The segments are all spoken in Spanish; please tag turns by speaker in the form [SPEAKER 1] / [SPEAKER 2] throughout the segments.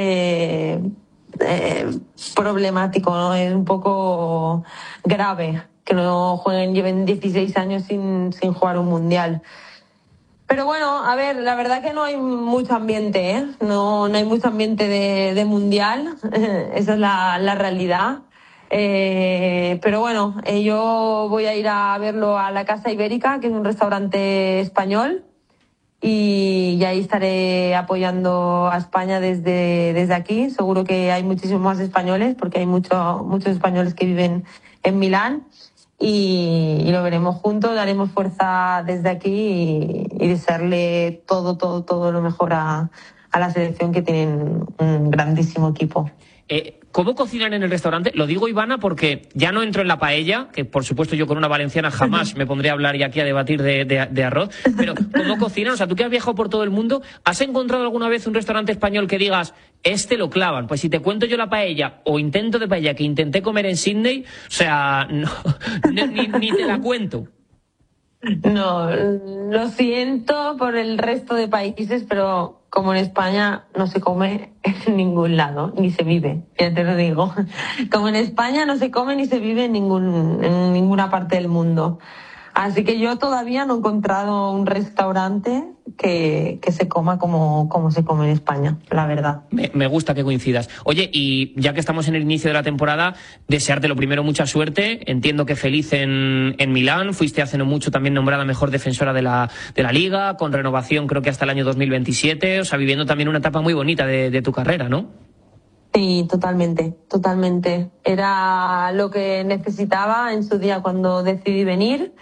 [SPEAKER 1] problemático, ¿no? Es un poco grave que no lleven 16 años sin jugar un mundial. Pero bueno, a ver, la verdad que no hay mucho ambiente, ¿eh? No hay mucho ambiente de mundial, esa es la realidad. Pero bueno, yo voy a ir a verlo a la Casa Ibérica, que es un restaurante español, y ahí estaré apoyando a España desde aquí. Seguro que hay muchísimos más españoles, porque hay muchos españoles que viven en Milán, y lo veremos juntos, daremos fuerza desde aquí y desearle todo lo mejor a la selección, que tienen un grandísimo equipo.
[SPEAKER 2] ¿Cómo cocinan en el restaurante? Lo digo, Ivana, porque ya no entro en la paella, que por supuesto yo con una valenciana jamás me pondré a hablar y aquí a debatir de arroz, pero ¿cómo cocinan? O sea, tú que has viajado por todo el mundo, ¿has encontrado alguna vez un restaurante español que digas, este lo clavan? Pues si te cuento yo la paella o intento de paella que intenté comer en Sydney, o sea, ni te la cuento.
[SPEAKER 1] No, lo siento por el resto de países, pero como en España no se come en ningún lado, ni se vive, ya te lo digo. Como en España no se come ni se vive en ninguna parte del mundo. Así que yo todavía no he encontrado un restaurante que se coma como se come en España, la verdad.
[SPEAKER 2] Me gusta que coincidas. Oye, y ya que estamos en el inicio de la temporada, desearte lo primero mucha suerte. Entiendo que feliz en Milán. Fuiste hace no mucho también nombrada mejor defensora de la Liga, con renovación creo que hasta el año 2027. O sea, viviendo también una etapa muy bonita de tu carrera, ¿no?
[SPEAKER 1] Sí, totalmente. Era lo que necesitaba en su día cuando decidí venir.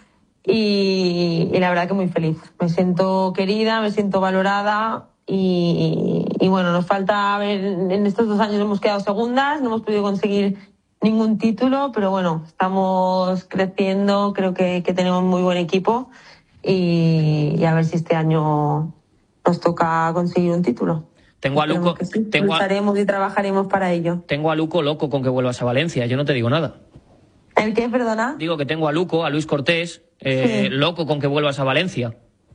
[SPEAKER 1] Y la verdad que muy feliz. Me siento querida, me siento valorada y bueno, nos falta ver, en estos 2 años hemos quedado segundas, no hemos podido conseguir ningún título, pero bueno, estamos creciendo, creo que tenemos muy buen equipo y a ver si este año nos toca conseguir un título.
[SPEAKER 2] Tengo a Luco,
[SPEAKER 1] lucharemos y trabajaremos para ello.
[SPEAKER 2] Tengo a Luco loco con que vuelvas a Valencia, yo no te digo nada.
[SPEAKER 1] ¿El qué, perdona?
[SPEAKER 2] Digo que tengo a Luco, a Luis Cortés,
[SPEAKER 1] sí,
[SPEAKER 2] loco con que vuelvas a Valencia.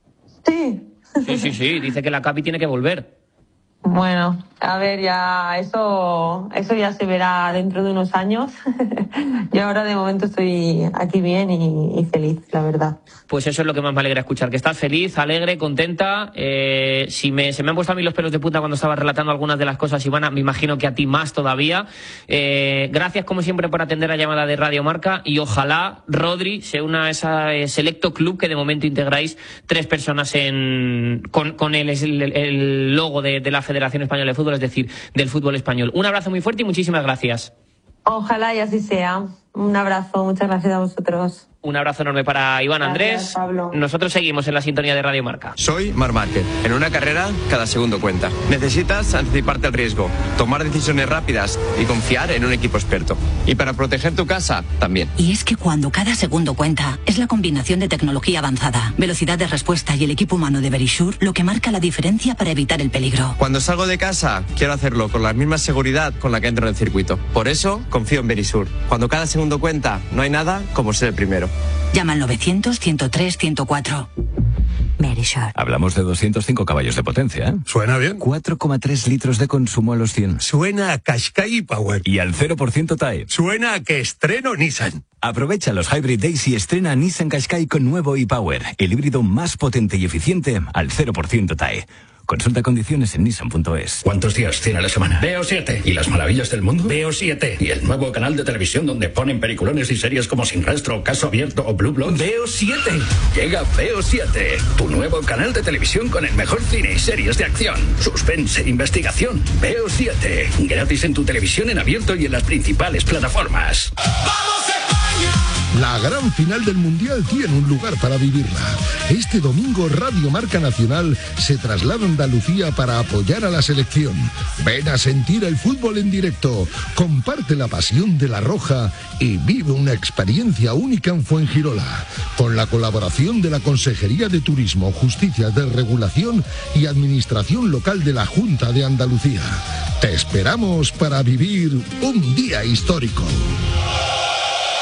[SPEAKER 1] Sí.
[SPEAKER 2] Sí, dice que la Capi tiene que volver.
[SPEAKER 1] Bueno, a ver, ya eso ya se verá dentro de unos años. Yo ahora de momento estoy aquí bien y feliz, la verdad.
[SPEAKER 2] Pues eso es lo que más me alegra escuchar, que estás feliz, alegre, contenta. Se me han puesto a mí los pelos de punta cuando estabas relatando algunas de las cosas, Ivana, me imagino que a ti más todavía. Gracias como siempre por atender la llamada de Radio Marca y ojalá Rodri se una a ese selecto club que de momento integráis 3 personas con el logo de la Federación Española de Fútbol, es decir, del fútbol español. Un abrazo muy fuerte y muchísimas gracias.
[SPEAKER 1] Ojalá y así sea. Un abrazo, muchas gracias a vosotros.
[SPEAKER 2] Un abrazo enorme para Iván Andrés.
[SPEAKER 1] Pablo.
[SPEAKER 2] Nosotros seguimos en la sintonía de Radio Marca.
[SPEAKER 3] Soy Marc Márquez. En una carrera, cada segundo cuenta. Necesitas anticiparte al riesgo, tomar decisiones rápidas y confiar en un equipo experto. Y para proteger tu casa, también.
[SPEAKER 4] Y es que cuando cada segundo cuenta, es la combinación de tecnología avanzada, velocidad de respuesta y el equipo humano de Verisure lo que marca la diferencia para evitar el peligro.
[SPEAKER 3] Cuando salgo de casa, quiero hacerlo con la misma seguridad con la que entro en el circuito. Por eso, confío en Verisure. Cuando cada segundo cuenta, no hay nada como ser el primero.
[SPEAKER 4] Llama al 900-103-104. Verisure.
[SPEAKER 5] Hablamos de 205 caballos de potencia, ¿eh?
[SPEAKER 6] Suena bien.
[SPEAKER 5] 4,3 litros de consumo a los 100.
[SPEAKER 6] Suena a Qashqai Power.
[SPEAKER 5] Y al 0% TAE.
[SPEAKER 6] Suena a que estreno Nissan.
[SPEAKER 5] Aprovecha los Hybrid Days y estrena Nissan Qashqai con nuevo e-Power, el híbrido más potente y eficiente al 0% TAE. Consulta condiciones en Nissan.es.
[SPEAKER 7] ¿Cuántos días tiene la semana? Veo 7. ¿Y las maravillas del mundo? Veo 7. ¿Y el nuevo canal de televisión donde ponen peliculones y series como Sin Rastro, Caso Abierto o Blue Bloods? Veo 7. Llega Veo 7, tu nuevo canal de televisión con el mejor cine y series de acción, suspense, investigación. Veo 7. Gratis en tu televisión en abierto y en las principales plataformas.
[SPEAKER 6] ¡Vamos España! La gran final del Mundial tiene un lugar para vivirla. Este domingo Radio Marca Nacional se traslada a Andalucía para apoyar a la selección. Ven a sentir el fútbol en directo, comparte la pasión de la Roja y vive una experiencia única en Fuengirola, con la colaboración de la Consejería de Turismo, Justicia de Regulación y Administración Local de la Junta de Andalucía. Te esperamos para vivir un día histórico.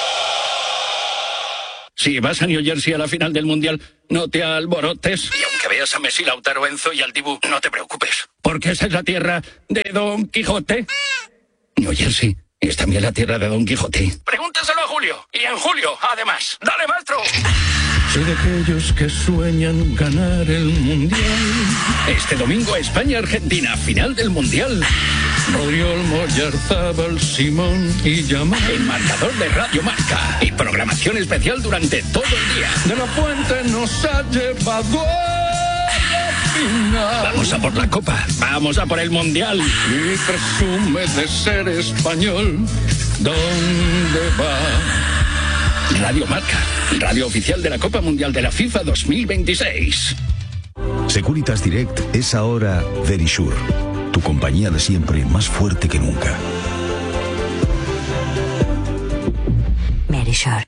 [SPEAKER 7] Si vas a New Jersey a la final del Mundial, no te alborotes.
[SPEAKER 8] Y aunque
[SPEAKER 7] veas a Messi, Lautaro, Enzo y al Dibu, no te preocupes, porque esa es la tierra de Don Quijote. New Jersey es también la tierra de Don Quijote. Pregúntaselo a Julio. Y en julio, además. ¡Dale, maestro! Soy de aquellos que sueñan ganar el Mundial. Este domingo, España-Argentina, final del Mundial. Rodriol, Moyarzábal, Simón y Yamal. El marcador de Radio Marca. Y programación especial durante todo el día. De la Fuente nos ha llevado a la final. Vamos a por la Copa. Vamos a por el Mundial. Y presume de ser español. ¿Dónde va? Radio Marca, radio oficial de la Copa Mundial de la FIFA 2026.
[SPEAKER 8] Securitas Direct es ahora Verisure, tu compañía de siempre más fuerte que nunca.
[SPEAKER 4] Verisure.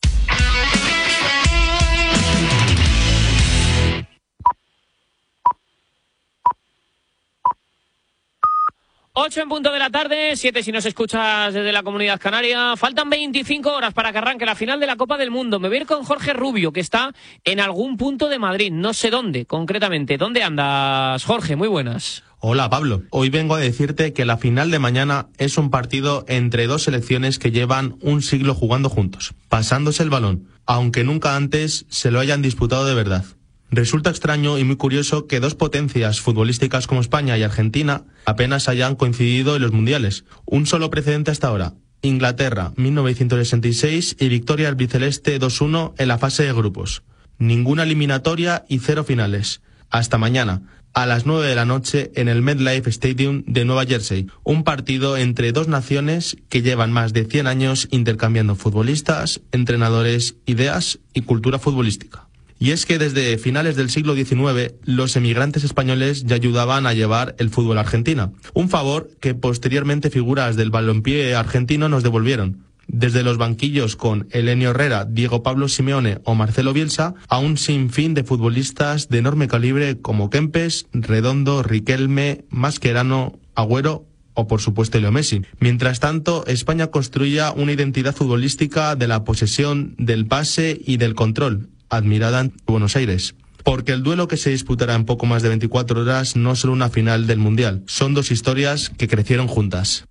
[SPEAKER 2] Ocho en punto de la tarde, 7 si nos escuchas desde la Comunidad Canaria. Faltan 25 horas para que arranque la final de la Copa del Mundo. Me voy a ir con Jorge Rubio, que está en algún punto de Madrid. No sé dónde, concretamente. ¿Dónde andas, Jorge? Muy buenas.
[SPEAKER 9] Hola, Pablo. Hoy vengo a decirte que la final de mañana es un partido entre dos selecciones que llevan un siglo jugando juntos, pasándose el balón, aunque nunca antes se lo hayan disputado de verdad. Resulta extraño y muy curioso que dos potencias futbolísticas como España y Argentina apenas hayan coincidido en los mundiales. Un solo precedente hasta ahora: Inglaterra, 1966, y victoria albiceleste 2-1 en la fase de grupos. Ninguna eliminatoria y 0 finales. Hasta mañana, a las 9 de la noche, en el MetLife Stadium de Nueva Jersey. Un partido entre dos naciones que llevan más de 100 años intercambiando futbolistas, entrenadores, ideas y cultura futbolística. Y es que desde finales del siglo XIX, los emigrantes españoles ya ayudaban a llevar el fútbol a Argentina. Un favor que posteriormente figuras del balompié argentino nos devolvieron. Desde los banquillos con Elenio Herrera, Diego Pablo Simeone o Marcelo Bielsa, a un sinfín de futbolistas de enorme calibre como Kempes, Redondo, Riquelme, Mascherano, Agüero o por supuesto Leo Messi. Mientras tanto, España construía una identidad futbolística de la posesión, del pase y del control, admirada en Buenos Aires. Porque el duelo que se disputará en poco más de 24 horas no es solo una final del Mundial, son dos historias que crecieron juntas.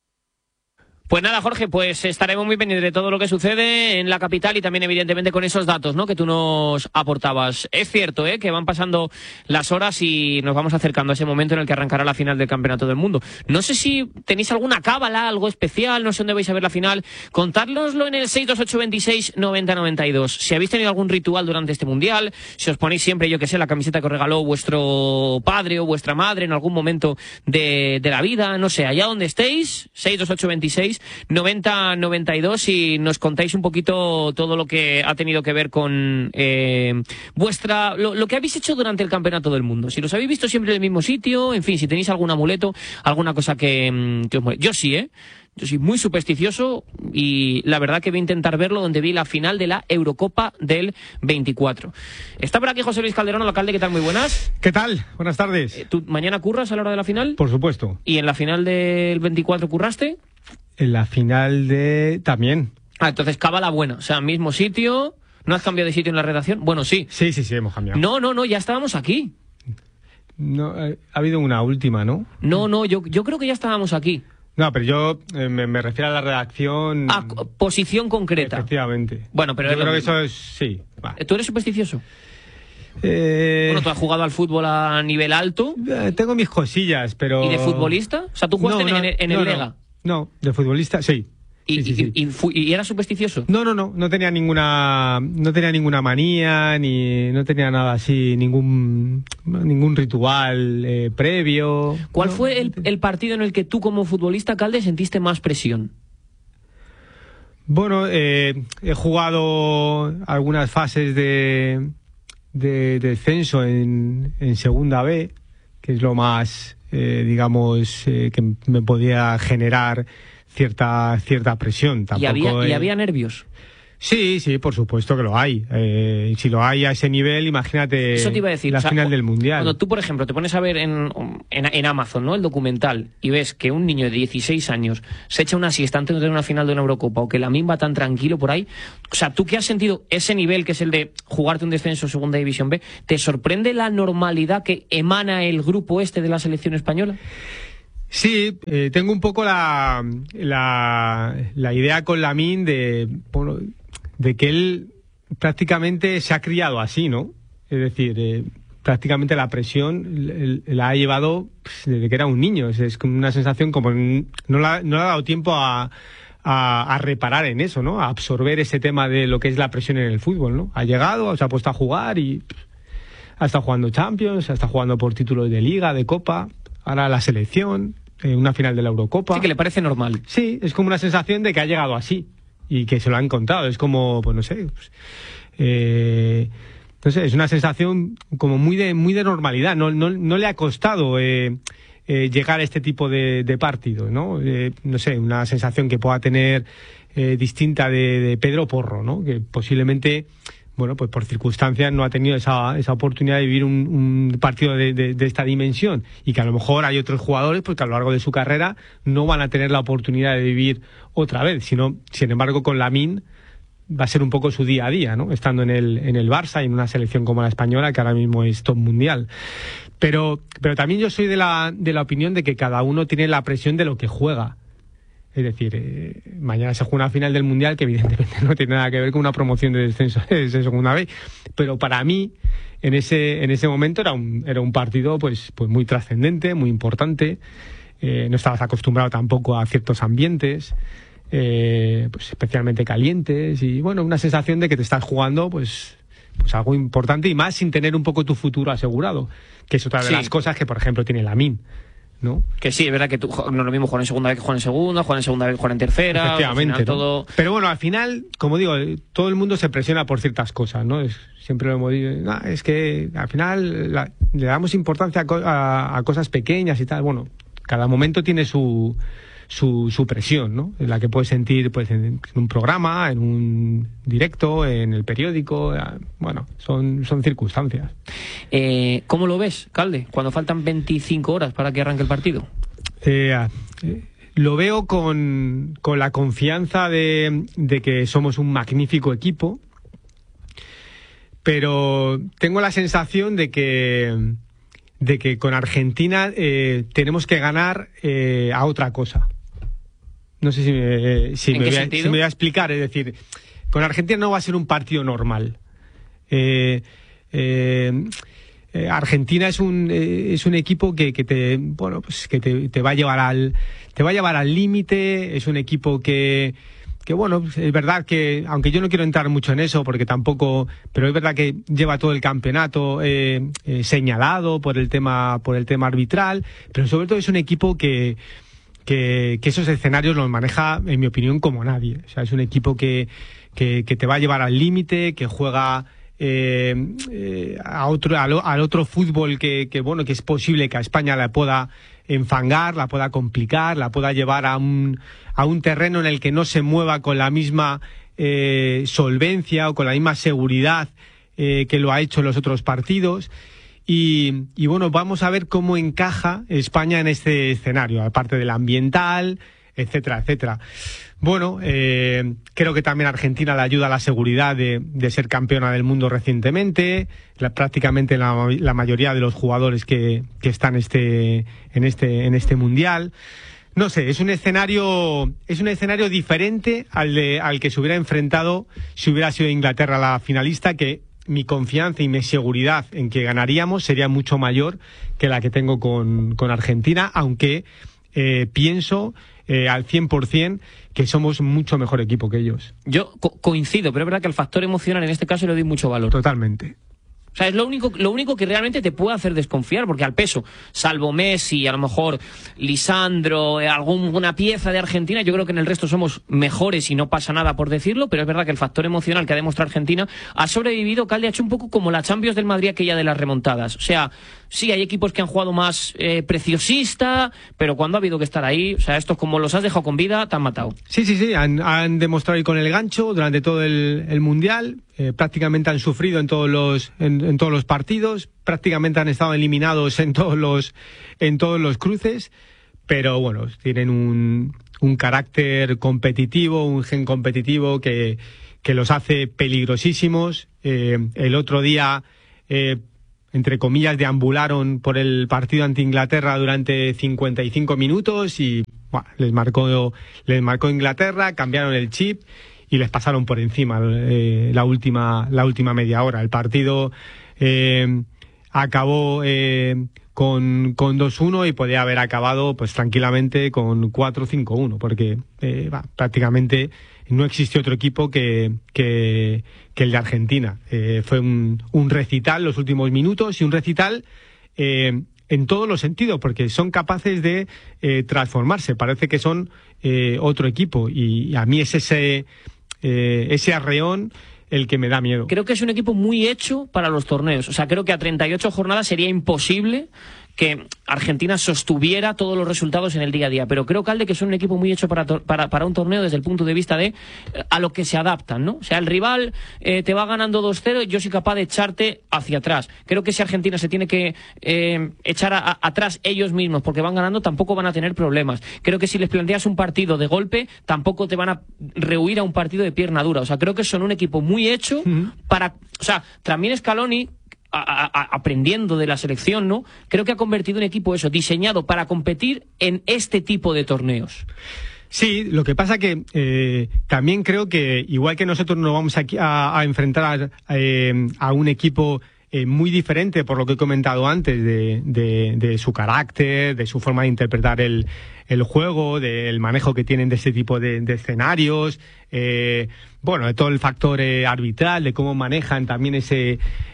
[SPEAKER 2] Pues nada, Jorge, pues estaremos muy pendientes de todo lo que sucede en la capital y también evidentemente con esos datos, ¿no?, que tú nos aportabas. Es cierto, que van pasando las horas y nos vamos acercando a ese momento en el que arrancará la final del Campeonato del Mundo. No sé si tenéis alguna cábala, algo especial, no sé dónde vais a ver la final. Contárnoslo en el 628269092. Si habéis tenido algún ritual durante este Mundial, si os ponéis siempre, yo que sé, la camiseta que os regaló vuestro padre o vuestra madre en algún momento de la vida, no sé, allá donde estéis, 628269092, y nos contáis un poquito todo lo que ha tenido que ver con lo que habéis hecho durante el Campeonato del Mundo. Si los habéis visto siempre en el mismo sitio, en fin, si tenéis algún amuleto, alguna cosa que os moleste. Yo sí, yo soy muy supersticioso y la verdad que voy a intentar verlo donde vi la final de la Eurocopa del 24. Está por aquí José Luis Calderón, alcalde, ¿qué tal? Muy buenas.
[SPEAKER 10] ¿Qué tal? Buenas tardes.
[SPEAKER 2] ¿Tú mañana curras a la hora de la final?
[SPEAKER 10] Por supuesto.
[SPEAKER 2] ¿Y en la final del 24 curraste?
[SPEAKER 10] En la final también.
[SPEAKER 2] Entonces cábala buena, o sea, mismo sitio. ¿No has cambiado de sitio en la redacción? Bueno, sí.
[SPEAKER 10] Sí, hemos cambiado.
[SPEAKER 2] No, ya estábamos aquí.
[SPEAKER 10] No, ha habido una última, ¿no?
[SPEAKER 2] No, yo creo que ya estábamos aquí.
[SPEAKER 10] No, pero yo me refiero a la redacción...
[SPEAKER 2] posición concreta.
[SPEAKER 10] Efectivamente.
[SPEAKER 2] Bueno, pero
[SPEAKER 10] yo creo que eso es... Sí. Va.
[SPEAKER 2] ¿Tú eres supersticioso? Bueno, tú has jugado al fútbol a nivel alto.
[SPEAKER 10] Tengo mis cosillas, pero...
[SPEAKER 2] ¿Y de futbolista? O sea, ¿tú jugaste en el Lega?
[SPEAKER 10] No, de futbolista, sí.
[SPEAKER 2] ¿Y eras supersticioso?
[SPEAKER 10] No tenía ninguna manía, ni no tenía nada así, ningún ritual previo.
[SPEAKER 2] ¿Cuál fue el partido en el que tú como futbolista, Calde, sentiste más presión?
[SPEAKER 10] Bueno, he jugado algunas fases de descenso en segunda B, que es lo más, que me podía generar cierta presión.
[SPEAKER 2] Tampoco ¿Y había nervios?
[SPEAKER 10] Sí, por supuesto que lo hay. Si lo hay a ese nivel, imagínate.
[SPEAKER 2] Eso te iba a decir,
[SPEAKER 10] la final del Mundial.
[SPEAKER 2] Cuando tú, por ejemplo, te pones a ver en Amazon, ¿no?, el documental, y ves que un niño de 16 años se echa una siesta antes de tener una final de una Eurocopa, o que Lamine va tan tranquilo por ahí, o sea, ¿tú qué has sentido ese nivel que es el de jugarte un descenso Segunda División B? ¿Te sorprende la normalidad que emana el grupo este de la selección española?
[SPEAKER 10] Sí, tengo un poco la idea con Lamine de que él prácticamente se ha criado así, ¿no? Es decir, prácticamente la presión la ha llevado desde que era un niño. Es como una sensación como no le ha dado tiempo a reparar en eso, ¿no? A absorber ese tema de lo que es la presión en el fútbol, ¿no? Ha llegado, se ha puesto a jugar y ha estado jugando Champions, ha estado jugando por títulos de Liga, de Copa, ahora la selección, una final de la Eurocopa.
[SPEAKER 2] Sí, que le parece normal.
[SPEAKER 10] Sí, es como una sensación de que ha llegado así y que se lo ha encontrado. Es como, pues no sé, es una sensación como muy de normalidad. No le ha costado llegar a este tipo de partido, ¿no? No sé, una sensación que pueda tener distinta de Pedro Porro, ¿no? Que posiblemente, bueno, pues por circunstancias no ha tenido esa oportunidad de vivir un partido de esta dimensión, y que a lo mejor hay otros jugadores pues que a lo largo de su carrera no van a tener la oportunidad de vivir otra vez, sino, sin embargo, con Lamine va a ser un poco su día a día, ¿no? Estando en el Barça y en una selección como la española, que ahora mismo es top mundial. Pero también yo soy de la opinión de que cada uno tiene la presión de lo que juega. Es decir, mañana se juega una final del Mundial que evidentemente no tiene nada que ver con una promoción de descenso de segunda vez, pero para mí en ese momento era un partido pues muy trascendente, muy importante. No estabas acostumbrado tampoco a ciertos ambientes, pues especialmente calientes, y bueno, una sensación de que te estás jugando pues algo importante, y más sin tener un poco tu futuro asegurado, que es otra de las cosas que, por ejemplo, tiene Lamine, ¿no? Que sí, es verdad que tú no es lo mismo jugar en segunda vez que jugar en segunda, jugar en segunda vez que jugar en tercera. Efectivamente, al final, ¿no? Todo... Pero bueno, al final, como digo, todo el mundo se presiona por ciertas cosas, ¿no? Siempre lo hemos dicho, es que al final le damos importancia a cosas pequeñas y tal. Bueno, cada momento tiene su presión, ¿no? En la que puedes sentir pues en un programa, en un directo, en el periódico. Bueno, son circunstancias.
[SPEAKER 2] ¿Cómo lo ves, Calde, cuando faltan 25 horas para que arranque el partido?
[SPEAKER 10] Lo veo con la confianza de que somos un magnífico equipo, pero tengo la sensación de que con Argentina tenemos que ganar a otra cosa. No sé si me voy a explicar. Es decir, con Argentina no va a ser un partido normal. Argentina es un equipo que te va a llevar al límite. Es un equipo que bueno, es verdad que, aunque yo no quiero entrar mucho en eso porque tampoco, pero es verdad que lleva todo el campeonato señalado por el tema arbitral, pero sobre todo es un equipo que esos escenarios los maneja, en mi opinión, como nadie. O sea, es un equipo que te va a llevar al límite, que juega al otro fútbol que es posible que a España la pueda enfangar, la pueda complicar, la pueda llevar a un terreno en el que no se mueva con la misma solvencia o con la misma seguridad que lo ha hecho en los otros partidos. Y bueno, vamos a ver cómo encaja España en este escenario, aparte del ambiental, etcétera, etcétera. Bueno, creo que también Argentina le ayuda a la seguridad de ser campeona del mundo recientemente. Prácticamente la mayoría de los jugadores que están en este mundial. No sé, es un escenario diferente al que se hubiera enfrentado si hubiera sido Inglaterra la finalista, que mi confianza y mi seguridad en que ganaríamos sería mucho mayor que la que tengo con Argentina, aunque pienso al 100% que somos mucho mejor equipo que ellos.
[SPEAKER 2] Yo coincido, pero es verdad que al factor emocional en este caso le doy mucho valor.
[SPEAKER 10] Totalmente.
[SPEAKER 2] O sea, es lo único que realmente te puede hacer desconfiar, porque al peso, salvo Messi, a lo mejor Lisandro, alguna pieza de Argentina, yo creo que en el resto somos mejores y no pasa nada por decirlo, pero es verdad que el factor emocional que ha demostrado Argentina ha sobrevivido. Calde, ha hecho un poco como la Champions del Madrid, aquella de las remontadas. O sea, sí, hay equipos que han jugado más preciosista, pero cuando ha habido que estar ahí, o sea, estos como los has dejado con vida, te han matado.
[SPEAKER 10] Sí, han demostrado ir con el gancho durante todo el Mundial, prácticamente han sufrido en todos los partidos, prácticamente han estado eliminados en todos los cruces, pero bueno, tienen un carácter competitivo, un gen competitivo que los hace peligrosísimos. El otro día, entre comillas, deambularon por el partido ante Inglaterra durante 55 minutos y bueno, les marcó Inglaterra, cambiaron el chip y les pasaron por encima la última media hora. El partido acabó con 2-1 y podía haber acabado pues tranquilamente con 4-5-1, porque prácticamente no existió otro equipo que el de Argentina. Fue un recital los últimos minutos y un recital en todos los sentidos, porque son capaces de transformarse. Parece que son otro equipo y a mí es ese arreón el que me da miedo.
[SPEAKER 2] Creo que es un equipo muy hecho para los torneos. O sea, creo que a 38 jornadas sería imposible que Argentina sostuviera todos los resultados en el día a día. Pero creo, Calde, que son un equipo muy hecho para un torneo desde el punto de vista de a lo que se adaptan, ¿no? O sea, el rival te va ganando 2-0 y yo soy capaz de echarte hacia atrás. Creo que si Argentina se tiene que echar atrás ellos mismos porque van ganando, tampoco van a tener problemas. Creo que si les planteas un partido de golpe, tampoco te van a rehuir a un partido de pierna dura. O sea, creo que son un equipo muy hecho para... O sea, también Scaloni, aprendiendo de la selección, ¿no? Creo que ha convertido un equipo diseñado para competir en este tipo de torneos.
[SPEAKER 10] Sí, lo que pasa que también creo que igual que nosotros nos vamos aquí a enfrentar a un equipo muy diferente, por lo que he comentado antes, de su carácter, de su forma de interpretar el juego, del manejo que tienen de este tipo de escenarios, bueno, de todo el factor arbitral, de cómo manejan también ese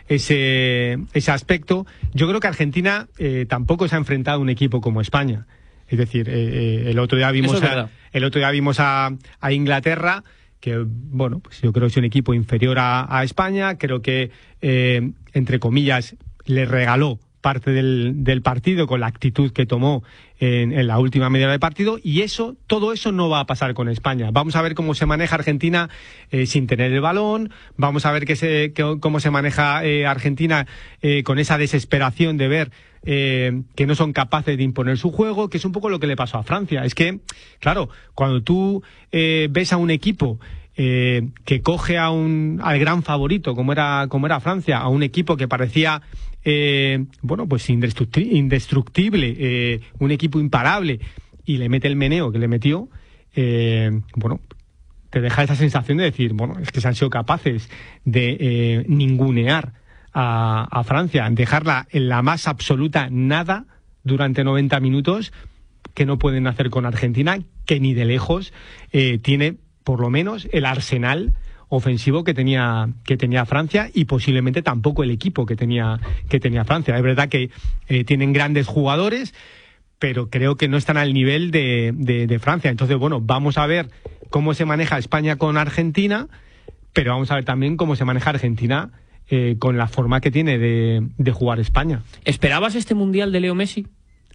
[SPEAKER 10] aspecto. Yo creo que Argentina tampoco se ha enfrentado a un equipo como España. Es decir, el otro día vimos a Inglaterra, que bueno, pues yo creo que es un equipo inferior a España. Creo que entre comillas le regaló parte del partido con la actitud que tomó en la última media hora del partido, y todo eso no va a pasar con España. Vamos a ver cómo se maneja Argentina sin tener el balón, vamos a ver cómo se maneja Argentina con esa desesperación de ver que no son capaces de imponer su juego, que es un poco lo que le pasó a Francia. Es que, claro, cuando tú ves a un equipo que coge al gran favorito, como era Francia, a un equipo que parecía bueno, pues indestructible, un equipo imparable, y le mete el meneo que le metió, bueno, te deja esa sensación de decir, bueno, es que se han sido capaces de ningunear a Francia, dejarla en la más absoluta nada durante 90 minutos, que no pueden hacer con Argentina, que ni de lejos tiene por lo menos el arsenal ofensivo que tenía Francia, y posiblemente tampoco el equipo que tenía Francia. Es verdad que tienen grandes jugadores, pero creo que no están al nivel de Francia. Entonces, bueno, vamos a ver cómo se maneja España con Argentina, pero vamos a ver también cómo se maneja Argentina con la forma que tiene de jugar España.
[SPEAKER 2] ¿Esperabas este Mundial de Leo Messi?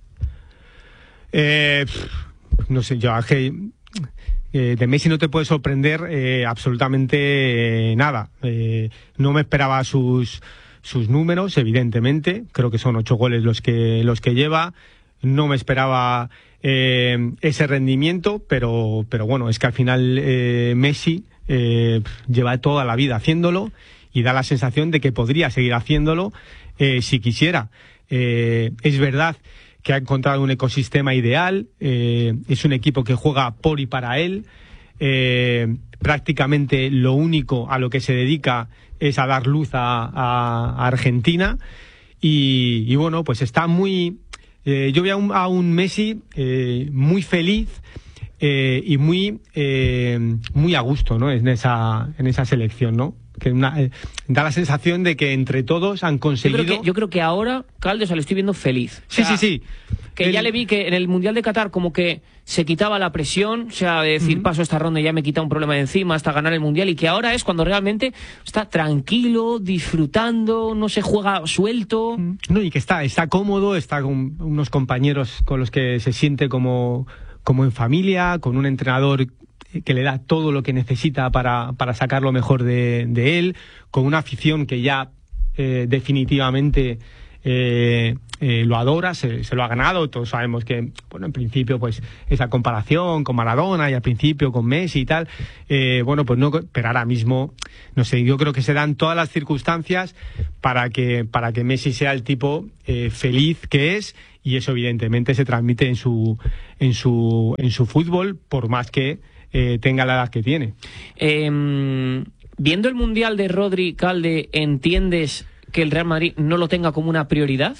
[SPEAKER 10] No sé, yo de Messi no te puede sorprender absolutamente nada. No me esperaba sus números, evidentemente. Creo que son 8 goles los que lleva. No me esperaba ese rendimiento, pero bueno, es que al final Messi lleva toda la vida haciéndolo y da la sensación de que podría seguir haciéndolo si quisiera. Es verdad que ha encontrado un ecosistema ideal, es un equipo que juega por y para él, prácticamente lo único a lo que se dedica es a dar luz a Argentina, y bueno, pues está muy... yo veo a un Messi muy feliz y muy a gusto, ¿no? en esa selección, ¿no? Que da la sensación de que entre todos han conseguido...
[SPEAKER 2] Yo creo que ahora, Calde, o sea, lo estoy viendo feliz.
[SPEAKER 10] Sí, sí.
[SPEAKER 2] que ya le vi que en el Mundial de Qatar como que se quitaba la presión, o sea, de decir, paso esta ronda y ya me quita un problema de encima hasta ganar el Mundial, y que ahora es cuando realmente está tranquilo, disfrutando, no se juega suelto.
[SPEAKER 10] No, y que está cómodo, está con unos compañeros con los que se siente como en familia, con un entrenador que le da todo lo que necesita para sacar lo mejor de él, con una afición que ya definitivamente lo adora, se lo ha ganado. Todos sabemos que, bueno, en principio, pues esa comparación con Maradona y al principio con Messi y tal, bueno, pues no, pero ahora mismo, no sé, yo creo que se dan todas las circunstancias para que Messi sea el tipo feliz que es, y eso evidentemente se transmite en su fútbol, por más que tenga la edad que tiene.
[SPEAKER 2] Viendo el Mundial de Rodri, Calde, ¿entiendes que el Real Madrid no lo tenga como una prioridad?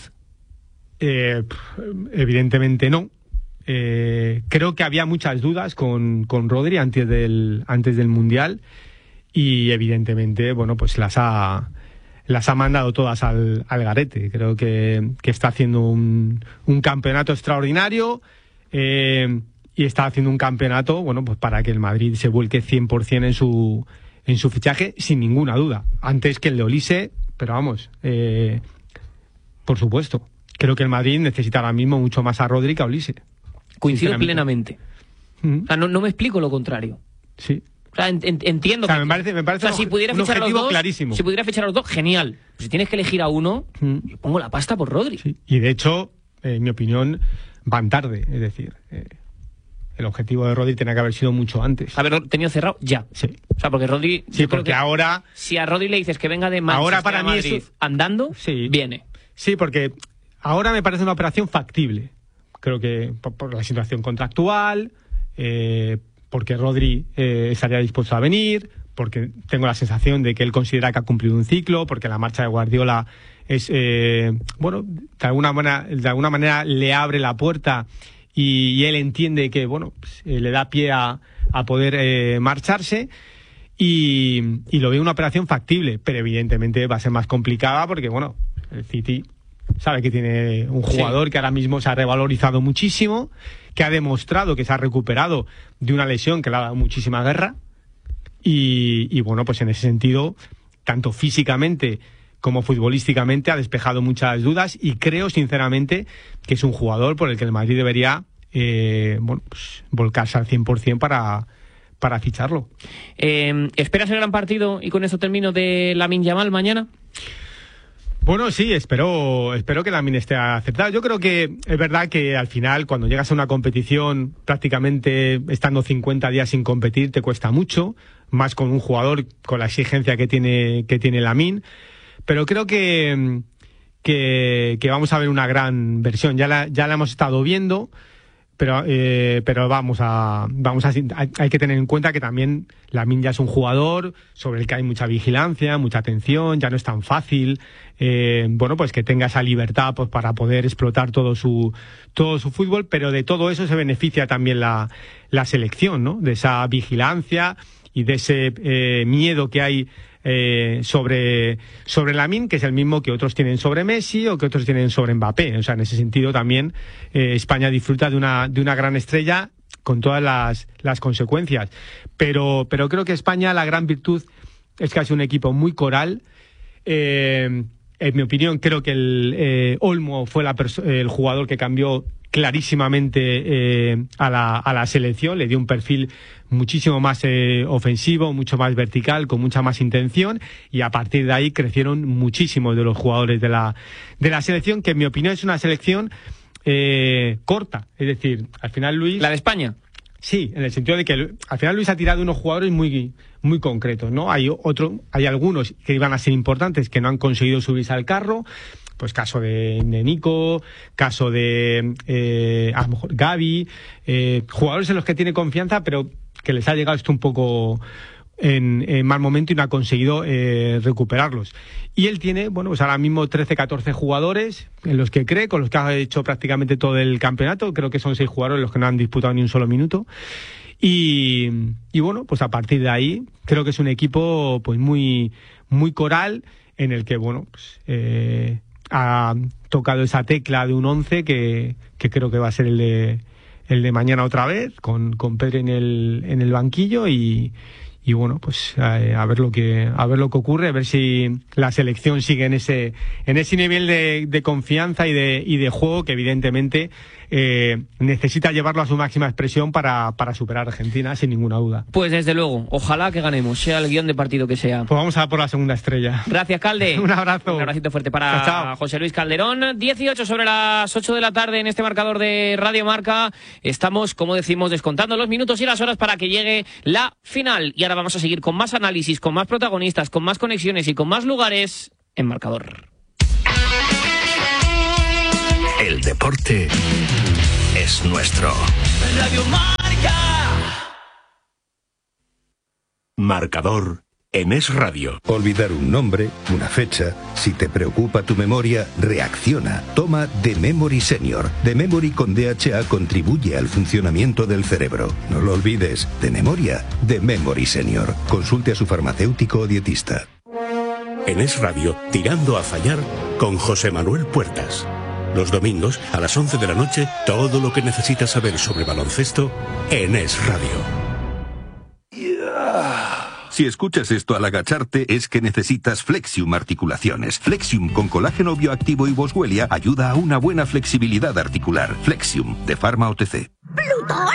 [SPEAKER 10] Evidentemente no. Creo que había muchas dudas con Rodri antes del Mundial, y evidentemente, bueno, pues las ha mandado todas al garete. Creo que está haciendo un campeonato extraordinario, y está haciendo un campeonato, bueno, pues para que el Madrid se vuelque 100% en su fichaje, sin ninguna duda. Antes que el de Olise, pero vamos, por supuesto. Creo que el Madrid necesita ahora mismo mucho más a Rodri que a Olise.
[SPEAKER 2] Coincido plenamente. O sea, no me explico lo contrario.
[SPEAKER 10] Sí.
[SPEAKER 2] O sea, entiendo.
[SPEAKER 10] O sea, me parece
[SPEAKER 2] o sea, si pudiera fichar a los dos,
[SPEAKER 10] clarísimo.
[SPEAKER 2] Si pudiera fichar a los dos, genial. Pero si tienes que elegir a uno, yo pongo la pasta por Rodri.
[SPEAKER 10] Sí. Y de hecho, en mi opinión, van tarde. Es decir, el objetivo de Rodri tenía que haber sido mucho antes.
[SPEAKER 2] Haberlo tenido cerrado ya.
[SPEAKER 10] Sí.
[SPEAKER 2] O sea, porque Rodri...
[SPEAKER 10] Sí, porque ahora...
[SPEAKER 2] Si a Rodri le dices que venga de Manchester
[SPEAKER 10] ahora para
[SPEAKER 2] a Madrid
[SPEAKER 10] mí
[SPEAKER 2] andando,
[SPEAKER 10] sí,
[SPEAKER 2] viene.
[SPEAKER 10] Sí, porque ahora me parece una operación factible. Creo que por la situación contractual, porque Rodri estaría dispuesto a venir, porque tengo la sensación de que él considera que ha cumplido un ciclo, porque la marcha de Guardiola es, bueno, de alguna manera le abre la puerta, y él entiende que, bueno, pues, le da pie a poder marcharse, y lo veo una operación factible, pero evidentemente va a ser más complicada porque, bueno, el City sabe que tiene un jugador que ahora mismo se ha revalorizado muchísimo, que ha demostrado que se ha recuperado de una lesión que le ha dado muchísima guerra, y bueno, pues en ese sentido, tanto físicamente como futbolísticamente ha despejado muchas dudas, y creo sinceramente que es un jugador por el que el Madrid debería bueno, pues, volcarse al 100% para ficharlo.
[SPEAKER 2] ¿Esperas el gran partido, y con eso termino, de Lamine Yamal mañana?
[SPEAKER 10] Bueno, sí, espero que Lamine esté acertado. Yo creo que es verdad que al final, cuando llegas a una competición, prácticamente estando 50 días sin competir, te cuesta mucho, más con un jugador con la exigencia que tiene Lamine. Pero creo que vamos a ver una gran versión. Ya la hemos estado viendo, pero hay que tener en cuenta que también Lamine ya es un jugador sobre el que hay mucha vigilancia, mucha atención, ya no es tan fácil, bueno, pues que tenga esa libertad, pues, para poder explotar todo su fútbol, pero de todo eso se beneficia también la selección, ¿no? De esa vigilancia y de ese miedo que hay sobre Lamine, que es el mismo que otros tienen sobre Messi o que otros tienen sobre Mbappé. O sea, en ese sentido también España disfruta de una gran estrella, con todas las consecuencias. Pero creo que España, la gran virtud es que es un equipo muy coral. En mi opinión, creo que el Olmo fue el jugador que cambió clarísimamente a la selección, le dio un perfil muchísimo más ofensivo, mucho más vertical, con mucha más intención, y a partir de ahí crecieron muchísimos de los jugadores de la selección, que en mi opinión es una selección corta. Es decir, al final Luis...
[SPEAKER 2] ¿La de España?
[SPEAKER 10] Sí, en el sentido de que al final Luis ha tirado unos jugadores muy, muy concretos, ¿no? Hay algunos que iban a ser importantes que no han conseguido subirse al carro, pues caso de Nico, caso de a lo mejor Gavi, jugadores en los que tiene confianza, pero que les ha llegado esto un poco en mal momento y no ha conseguido recuperarlos. Y él tiene, bueno, pues ahora mismo 13, 14 jugadores en los que cree, con los que ha hecho prácticamente todo el campeonato. Creo que son 6 jugadores los que no han disputado ni un solo minuto. Y bueno, pues a partir de ahí creo que es un equipo pues muy, muy coral, en el que, bueno, pues, ha tocado esa tecla de un 11 que creo que va a ser el de mañana otra vez, con Pedri en el banquillo y bueno, pues a ver lo que ocurre, a ver si la selección sigue en ese nivel de confianza y de juego que evidentemente necesita llevarlo a su máxima expresión para superar a Argentina, sin ninguna duda.
[SPEAKER 2] Pues desde luego, ojalá que ganemos, sea el guión de partido que sea.
[SPEAKER 10] Pues vamos a por la segunda estrella.
[SPEAKER 2] Gracias, Calde.
[SPEAKER 10] Un abrazo.
[SPEAKER 2] Un abracito fuerte para
[SPEAKER 10] chao.
[SPEAKER 2] José Luis Calderón. 18 sobre las 8 de la tarde en este marcador de Radio Marca. Estamos, como decimos, descontando los minutos y las horas para que llegue la final. Y ahora vamos a seguir con más análisis, con más protagonistas, con más conexiones y con más lugares en marcador.
[SPEAKER 7] El deporte es nuestro.
[SPEAKER 11] Radio Marca.
[SPEAKER 7] Marcador en Es Radio.
[SPEAKER 8] Olvidar un nombre, una fecha, si te preocupa tu memoria, reacciona. Toma The Memory Senior. The Memory con DHA contribuye al funcionamiento del cerebro. No lo olvides, de memoria, The Memory Senior. Consulte a su farmacéutico o dietista.
[SPEAKER 7] En Es Radio, Tirando a Fallar con José Manuel Puertas. Los domingos, a las 11 de la noche, todo lo que necesitas saber sobre baloncesto en Es Radio.
[SPEAKER 8] Si escuchas esto al agacharte, es que necesitas Flexium Articulaciones. Flexium con colágeno bioactivo y boswellia ayuda a una buena flexibilidad articular. Flexium, de Pharma OTC.
[SPEAKER 11] ¿Plutón?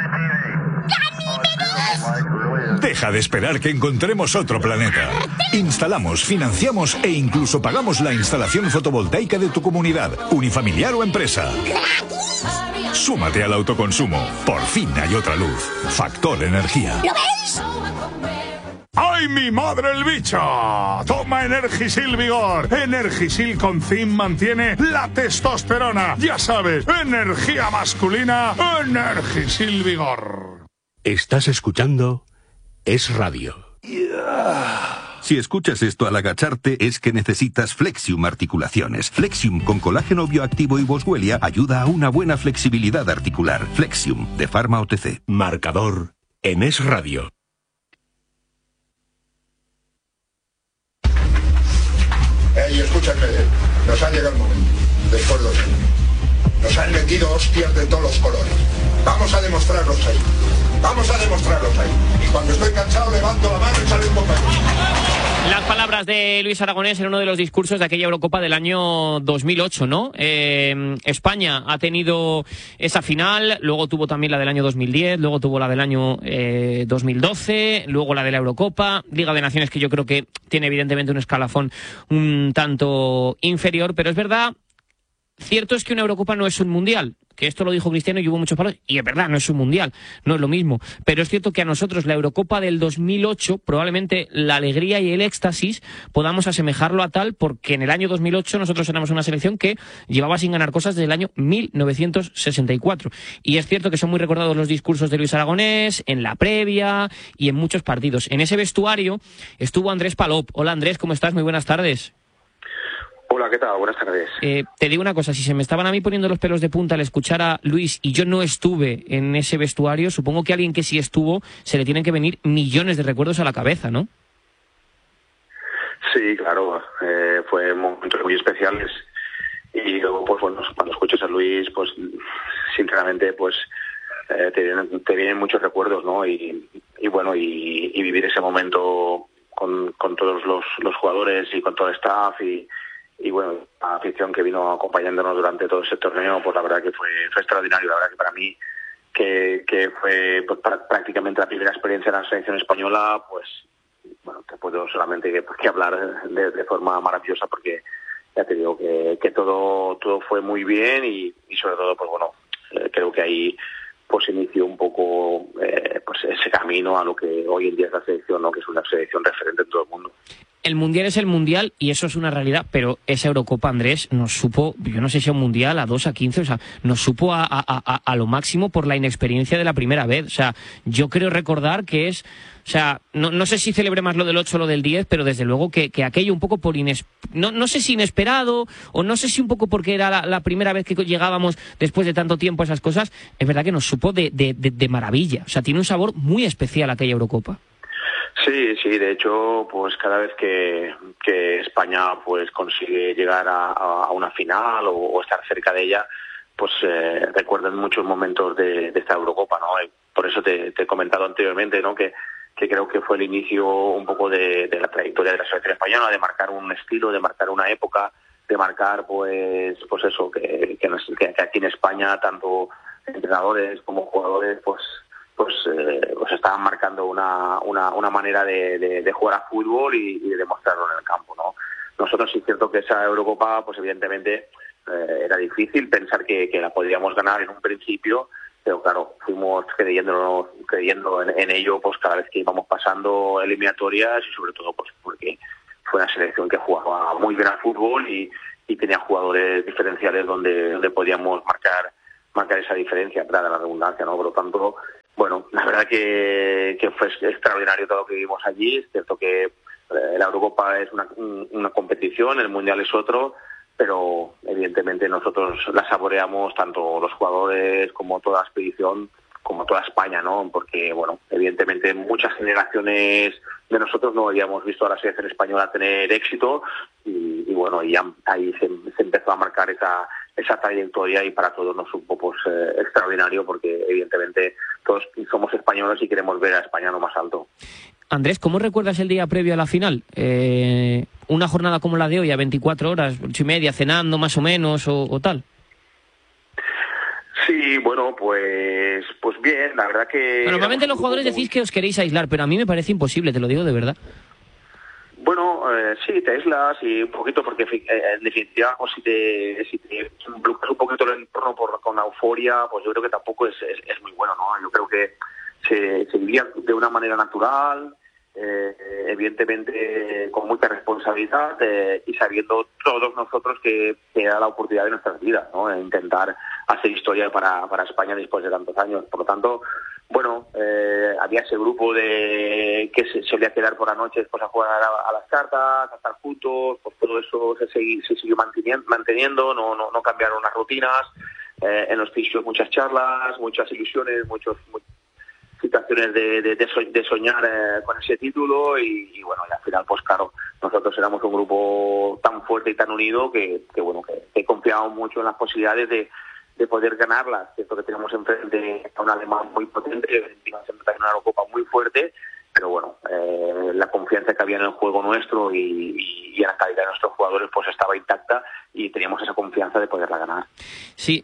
[SPEAKER 12] Deja de esperar que encontremos otro planeta. Instalamos, financiamos e incluso pagamos la instalación fotovoltaica de tu comunidad, unifamiliar o empresa. Súmate al autoconsumo. Por fin hay otra luz. Factor Energía.
[SPEAKER 11] ¿Lo veis?
[SPEAKER 12] ¡Ay, mi madre el bicho! Toma Energisil Vigor. Energisil con zinc mantiene la testosterona. Ya sabes, energía masculina, Energisil Vigor.
[SPEAKER 7] Estás escuchando Es Radio.
[SPEAKER 8] Si escuchas esto al agacharte, es que necesitas Flexium Articulaciones. Flexium con colágeno bioactivo y boswellia ayuda a una buena flexibilidad articular. Flexium, de Pharma OTC.
[SPEAKER 7] Marcador en Es Radio.
[SPEAKER 6] Escúchame, nos ha llegado el momento. Después de 2 años. Nos han metido hostias de todos los colores. Vamos a demostrarlos ahí. Y cuando estoy cansado levanto la mano y sale un bocadillo.
[SPEAKER 2] Las palabras de Luis Aragonés en uno de los discursos de aquella Eurocopa del año 2008, ¿no? España ha tenido esa final, luego tuvo también la del año 2010, luego tuvo la del año 2012, luego la de la Eurocopa, Liga de Naciones, que yo creo que tiene evidentemente un escalafón un tanto inferior, pero es verdad, cierto es que una Eurocopa no es un mundial, que esto lo dijo Cristiano y hubo muchos palos, y es verdad, no es un mundial, no es lo mismo, pero es cierto que a nosotros la Eurocopa del 2008, probablemente la alegría y el éxtasis podamos asemejarlo a tal, porque en el año 2008 nosotros éramos una selección que llevaba sin ganar cosas desde el año 1964, y es cierto que son muy recordados los discursos de Luis Aragonés, en la previa y en muchos partidos. En ese vestuario estuvo Andrés Palop. Hola Andrés, ¿cómo estás? Muy buenas tardes.
[SPEAKER 13] Hola, ¿qué tal? Buenas tardes.
[SPEAKER 2] Te digo una cosa, si se me estaban a mí poniendo los pelos de punta al escuchar a Luis y yo no estuve en ese vestuario, supongo que a alguien que sí estuvo se le tienen que venir millones de recuerdos a la cabeza, ¿no?
[SPEAKER 13] Sí, claro, fue momentos muy especiales y luego, pues bueno, cuando escuchas a Luis, pues sinceramente, pues te vienen muchos recuerdos, ¿no? Y bueno, y vivir ese momento con todos los jugadores y con todo el staff y bueno, la afición que vino acompañándonos durante todo ese torneo, pues la verdad que fue extraordinario. La verdad que para mí, que fue pues, prácticamente la primera experiencia en la selección española, pues bueno, te puedo solamente que hablar de forma maravillosa, porque ya te digo que todo fue muy bien y sobre todo, pues bueno, creo que ahí pues inició un poco pues ese camino a lo que hoy en día es la selección, ¿no? Que es una selección referente en todo el mundo.
[SPEAKER 2] El Mundial es el Mundial y eso es una realidad, pero esa Eurocopa, Andrés, nos supo, yo no sé si a un Mundial, a 2, a 15, o sea, nos supo a lo máximo por la inexperiencia de la primera vez. O sea, yo creo recordar que es, o sea, no sé si celebré más lo del 8 o lo del 10, pero desde luego que aquello un poco por no sé si inesperado, o no sé si un poco porque era la primera vez que llegábamos después de tanto tiempo a esas cosas, es verdad que nos supo de maravilla. O sea, tiene un sabor muy especial aquella Eurocopa.
[SPEAKER 13] Sí, de hecho, pues cada vez que España pues consigue llegar a una final o estar cerca de ella, pues recuerdan muchos momentos de esta Eurocopa, ¿no? Y por eso te he comentado anteriormente, ¿no? Que creo que fue el inicio un poco de la trayectoria de la selección española, de marcar un estilo, de marcar una época, de marcar pues eso, que aquí en España tanto entrenadores como jugadores pues estaban marcando una manera de jugar a fútbol y de demostrarlo en el campo, ¿no? Nosotros sí es cierto que esa Eurocopa, pues evidentemente era difícil pensar que la podríamos ganar en un principio, pero claro, fuimos creyendo en ello pues cada vez que íbamos pasando eliminatorias y sobre todo pues porque fue una selección que jugaba muy bien al fútbol y tenía jugadores diferenciales donde podíamos marcar esa diferencia, dada la redundancia, ¿no? Por lo tanto, bueno, la verdad que fue extraordinario todo lo que vivimos allí. Es cierto que la Eurocopa es una competición, el Mundial es otro, pero evidentemente nosotros la saboreamos tanto los jugadores como toda la expedición, como toda España, ¿no? Porque, bueno, evidentemente muchas generaciones de nosotros no habíamos visto a la selección española tener éxito y bueno, y ahí se empezó a marcar esa trayectoria y para todos nos supo pues extraordinario porque evidentemente todos somos españoles y queremos ver a España lo más alto.
[SPEAKER 2] Andrés, ¿cómo recuerdas el día previo a la final? Una jornada como la de hoy, a 24 horas, 8:30, cenando más o menos o tal.
[SPEAKER 13] Sí, bueno, pues bien, la verdad que...
[SPEAKER 2] Normalmente los jugadores decís que os queréis aislar, pero a mí me parece imposible, te lo digo de verdad.
[SPEAKER 13] Bueno, sí, te aíslas y un poquito porque en definitiva pues, si te bloqueas un poquito el entorno con la euforia, pues yo creo que tampoco es muy bueno, ¿no? Yo creo que se vivía de una manera natural, evidentemente con mucha responsabilidad y sabiendo todos nosotros que era la oportunidad de nuestras vidas, ¿no? Intentar hacer historia para España después de tantos años. Por lo tanto, bueno, había ese grupo que se solía quedar por la noche después a jugar a las cartas, a estar juntos, pues todo eso se siguió manteniendo, no cambiaron las rutinas, en los fisios muchas charlas, muchas ilusiones, muchas situaciones de soñar con ese título y bueno, y al final pues claro, nosotros éramos un grupo tan fuerte y tan unido que confiábamos mucho en las posibilidades de poder ganarlas. Cierto que tenemos enfrente a un alemán muy potente, encima se mete en una Eurocopa muy fuerte, pero bueno, la confianza que había en el juego nuestro y en la calidad de nuestros jugadores pues estaba intacta y teníamos esa confianza de poderla ganar.
[SPEAKER 2] Sí,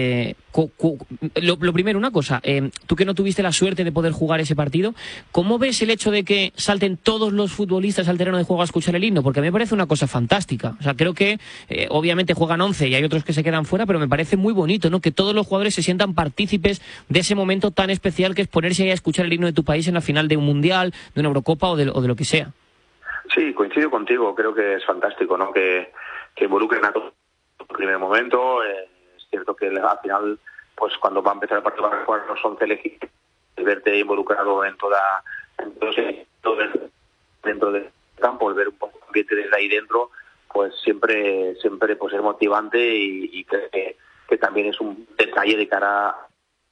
[SPEAKER 2] lo primero, una cosa, tú que no tuviste la suerte de poder jugar ese partido, ¿cómo ves el hecho de que salten todos los futbolistas al terreno de juego a escuchar el himno? Porque a mí me parece una cosa fantástica. O sea, creo que obviamente juegan 11 y hay otros que se quedan fuera, pero me parece muy bonito, ¿no? Que todos los jugadores se sientan partícipes de ese momento tan especial que es ponerse ahí a escuchar el himno de tu país en la final de un Mundial, de una Eurocopa o de lo que sea.
[SPEAKER 13] Sí, coincido contigo, creo que es fantástico, ¿no? Que involucren a todos en el primer momento. Es cierto que al final, pues cuando va a empezar el partido van a jugar los 11 elegidos, verte involucrado dentro del campo, el ver un poco el ambiente desde ahí dentro, pues siempre pues es motivante y creo que también es un detalle de cara a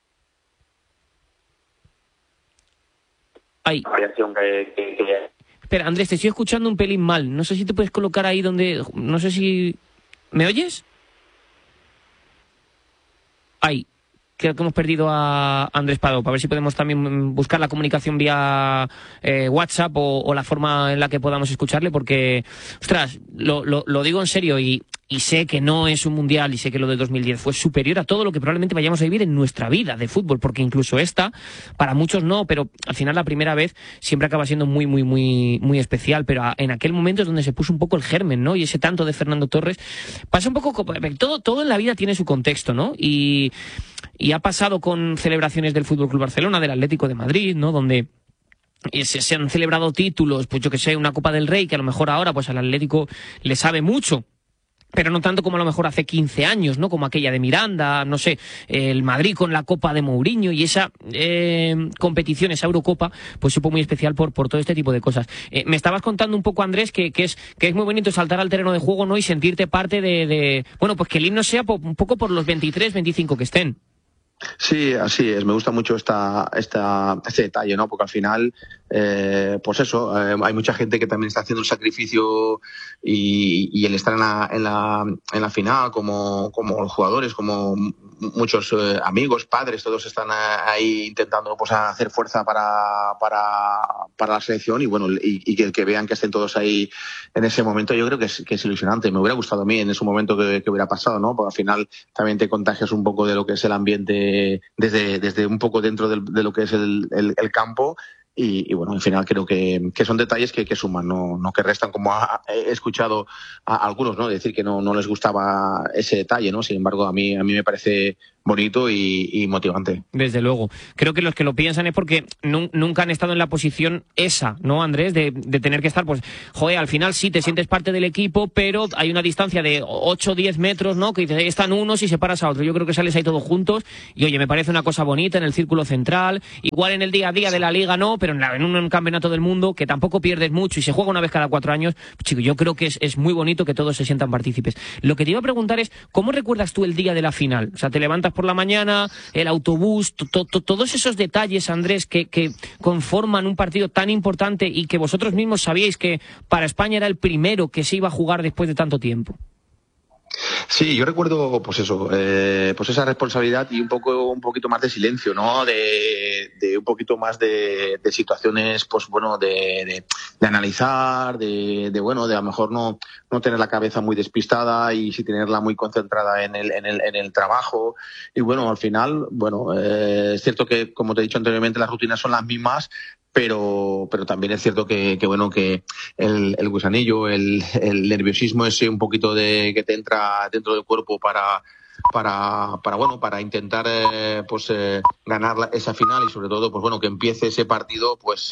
[SPEAKER 13] la variación que
[SPEAKER 2] Espera, Andrés, te estoy escuchando un pelín mal. No sé si te puedes colocar ahí donde... No sé si... ¿Me oyes? Ahí. Creo que hemos perdido a Andrés Pado. Para ver si podemos también buscar la comunicación vía WhatsApp o la forma en la que podamos escucharle, porque, ostras, lo digo en serio y sé que no es un mundial y sé que lo de 2010 fue superior a todo lo que probablemente vayamos a vivir en nuestra vida de fútbol, porque incluso esta, para muchos no, pero al final la primera vez siempre acaba siendo muy, muy, muy, muy especial, pero en aquel momento es donde se puso un poco el germen, ¿no? Y ese tanto de Fernando Torres pasa un poco, todo en la vida tiene su contexto, ¿no? Y ha pasado con celebraciones del Fútbol Club Barcelona, del Atlético de Madrid, ¿no? Donde se han celebrado títulos, pues yo que sé, una Copa del Rey, que a lo mejor ahora pues al Atlético le sabe mucho, pero no tanto como a lo mejor hace 15 años, ¿no? Como aquella de Miranda, no sé, el Madrid con la Copa de Mourinho y esa competición, esa Eurocopa, pues supo muy especial por todo este tipo de cosas. Me estabas contando un poco, Andrés, que es muy bonito saltar al terreno de juego, ¿no? Y sentirte parte bueno, pues que el himno sea un poco por los 23, 25 que estén.
[SPEAKER 14] Sí, así es. Me gusta mucho este detalle, ¿no? Porque al final
[SPEAKER 13] pues eso, hay mucha gente que también está haciendo un sacrificio y el estar en la final, como los jugadores, como muchos amigos, padres, todos están ahí intentando pues hacer fuerza para la selección y bueno, y que vean que estén todos ahí en ese momento, yo creo que es ilusionante. Me hubiera gustado a mí en ese momento que hubiera pasado, ¿no? Porque al final también te contagias un poco de lo que es el ambiente desde un poco dentro de lo que es el campo. Y bueno, al final creo que son detalles que suman, no que restan, como he escuchado a algunos, ¿no? Decir que no les gustaba ese detalle, ¿no? Sin embargo, a mí me parece bonito y motivante.
[SPEAKER 2] Desde luego. Creo que los que lo piensan es porque nunca han estado en la posición esa, ¿no, Andrés? De tener que estar, pues, joder, al final sí te sientes parte del equipo, pero hay una distancia de 8 o 10 metros, ¿no? Que dices, ahí están unos y separas a otro. Yo creo que sales ahí todos juntos y, oye, me parece una cosa bonita en el círculo central. Igual en el día a día de la liga no, pero en un campeonato del mundo que tampoco pierdes mucho y se juega una vez cada 4 años, chico, yo creo que es muy bonito que todos se sientan partícipes. Lo que te iba a preguntar es, ¿cómo recuerdas tú el día de la final? O sea, te levantas por la mañana, el autobús, todos esos detalles, Andrés, que conforman un partido tan importante y que vosotros mismos sabíais que para España era el primero que se iba a jugar después de tanto tiempo.
[SPEAKER 13] Sí, yo recuerdo, pues eso, pues esa responsabilidad y un poquito más de silencio, ¿no? De un poquito más de situaciones, pues bueno, de analizar, de bueno, de a lo mejor no tener la cabeza muy despistada y sí tenerla muy concentrada en el trabajo. Y bueno, al final, bueno, es cierto que, como te he dicho anteriormente, las rutinas son las mismas, pero también es cierto que bueno, que el gusanillo, el nerviosismo ese un poquito que te entra dentro del cuerpo para intentar ganar esa final y sobre todo pues bueno, que empiece ese partido, pues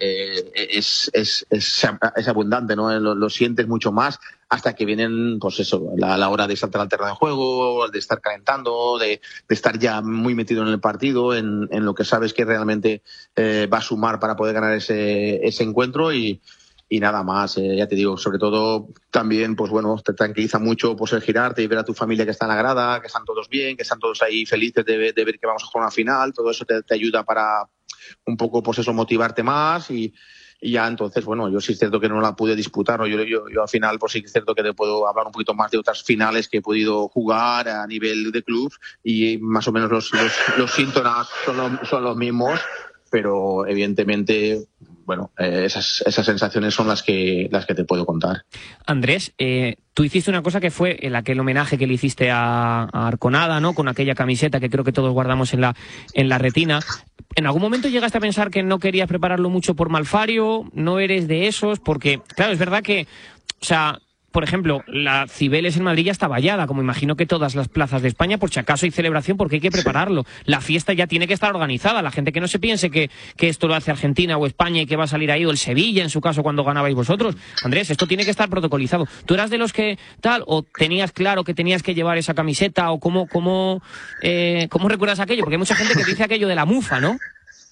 [SPEAKER 13] es abundante, ¿no? Lo sientes mucho más hasta que vienen, pues eso, la hora de saltar al terreno de juego, de estar calentando, de estar ya muy metido en el partido, en lo que sabes que realmente va a sumar para poder ganar ese encuentro y nada más. Ya te digo, sobre todo también, pues bueno, te tranquiliza mucho pues el girarte y ver a tu familia que está en la grada, que están todos bien, que están todos ahí felices de ver que vamos a jugar una final. Todo eso te ayuda para un poco, pues eso, motivarte más y ya entonces, bueno, yo sí es cierto que no la pude disputar, ¿no? Yo al final, pues sí que es cierto que te puedo hablar un poquito más de otras finales que he podido jugar a nivel de club y más o menos los síntomas son los mismos, pero evidentemente, bueno, esas sensaciones son las que te puedo contar.
[SPEAKER 2] Andrés, tú hiciste una cosa que fue aquel homenaje que le hiciste a Arconada, ¿no? Con aquella camiseta que creo que todos guardamos en la retina. ¿En algún momento llegaste a pensar que no querías prepararlo mucho por Malfario? ¿No eres de esos? Porque, claro, es verdad que, o sea, por ejemplo, la Cibeles en Madrid ya está vallada, como imagino que todas las plazas de España, por si acaso hay celebración, porque hay que prepararlo. Sí. La fiesta ya tiene que estar organizada. La gente que no se piense que esto lo hace Argentina o España y que va a salir ahí, o el Sevilla, en su caso, cuando ganabais vosotros. Andrés, esto tiene que estar protocolizado. ¿Tú eras de los que tal, o tenías claro que tenías que llevar esa camiseta, o cómo recuerdas aquello? Porque hay mucha gente que dice aquello de la mufa, ¿no?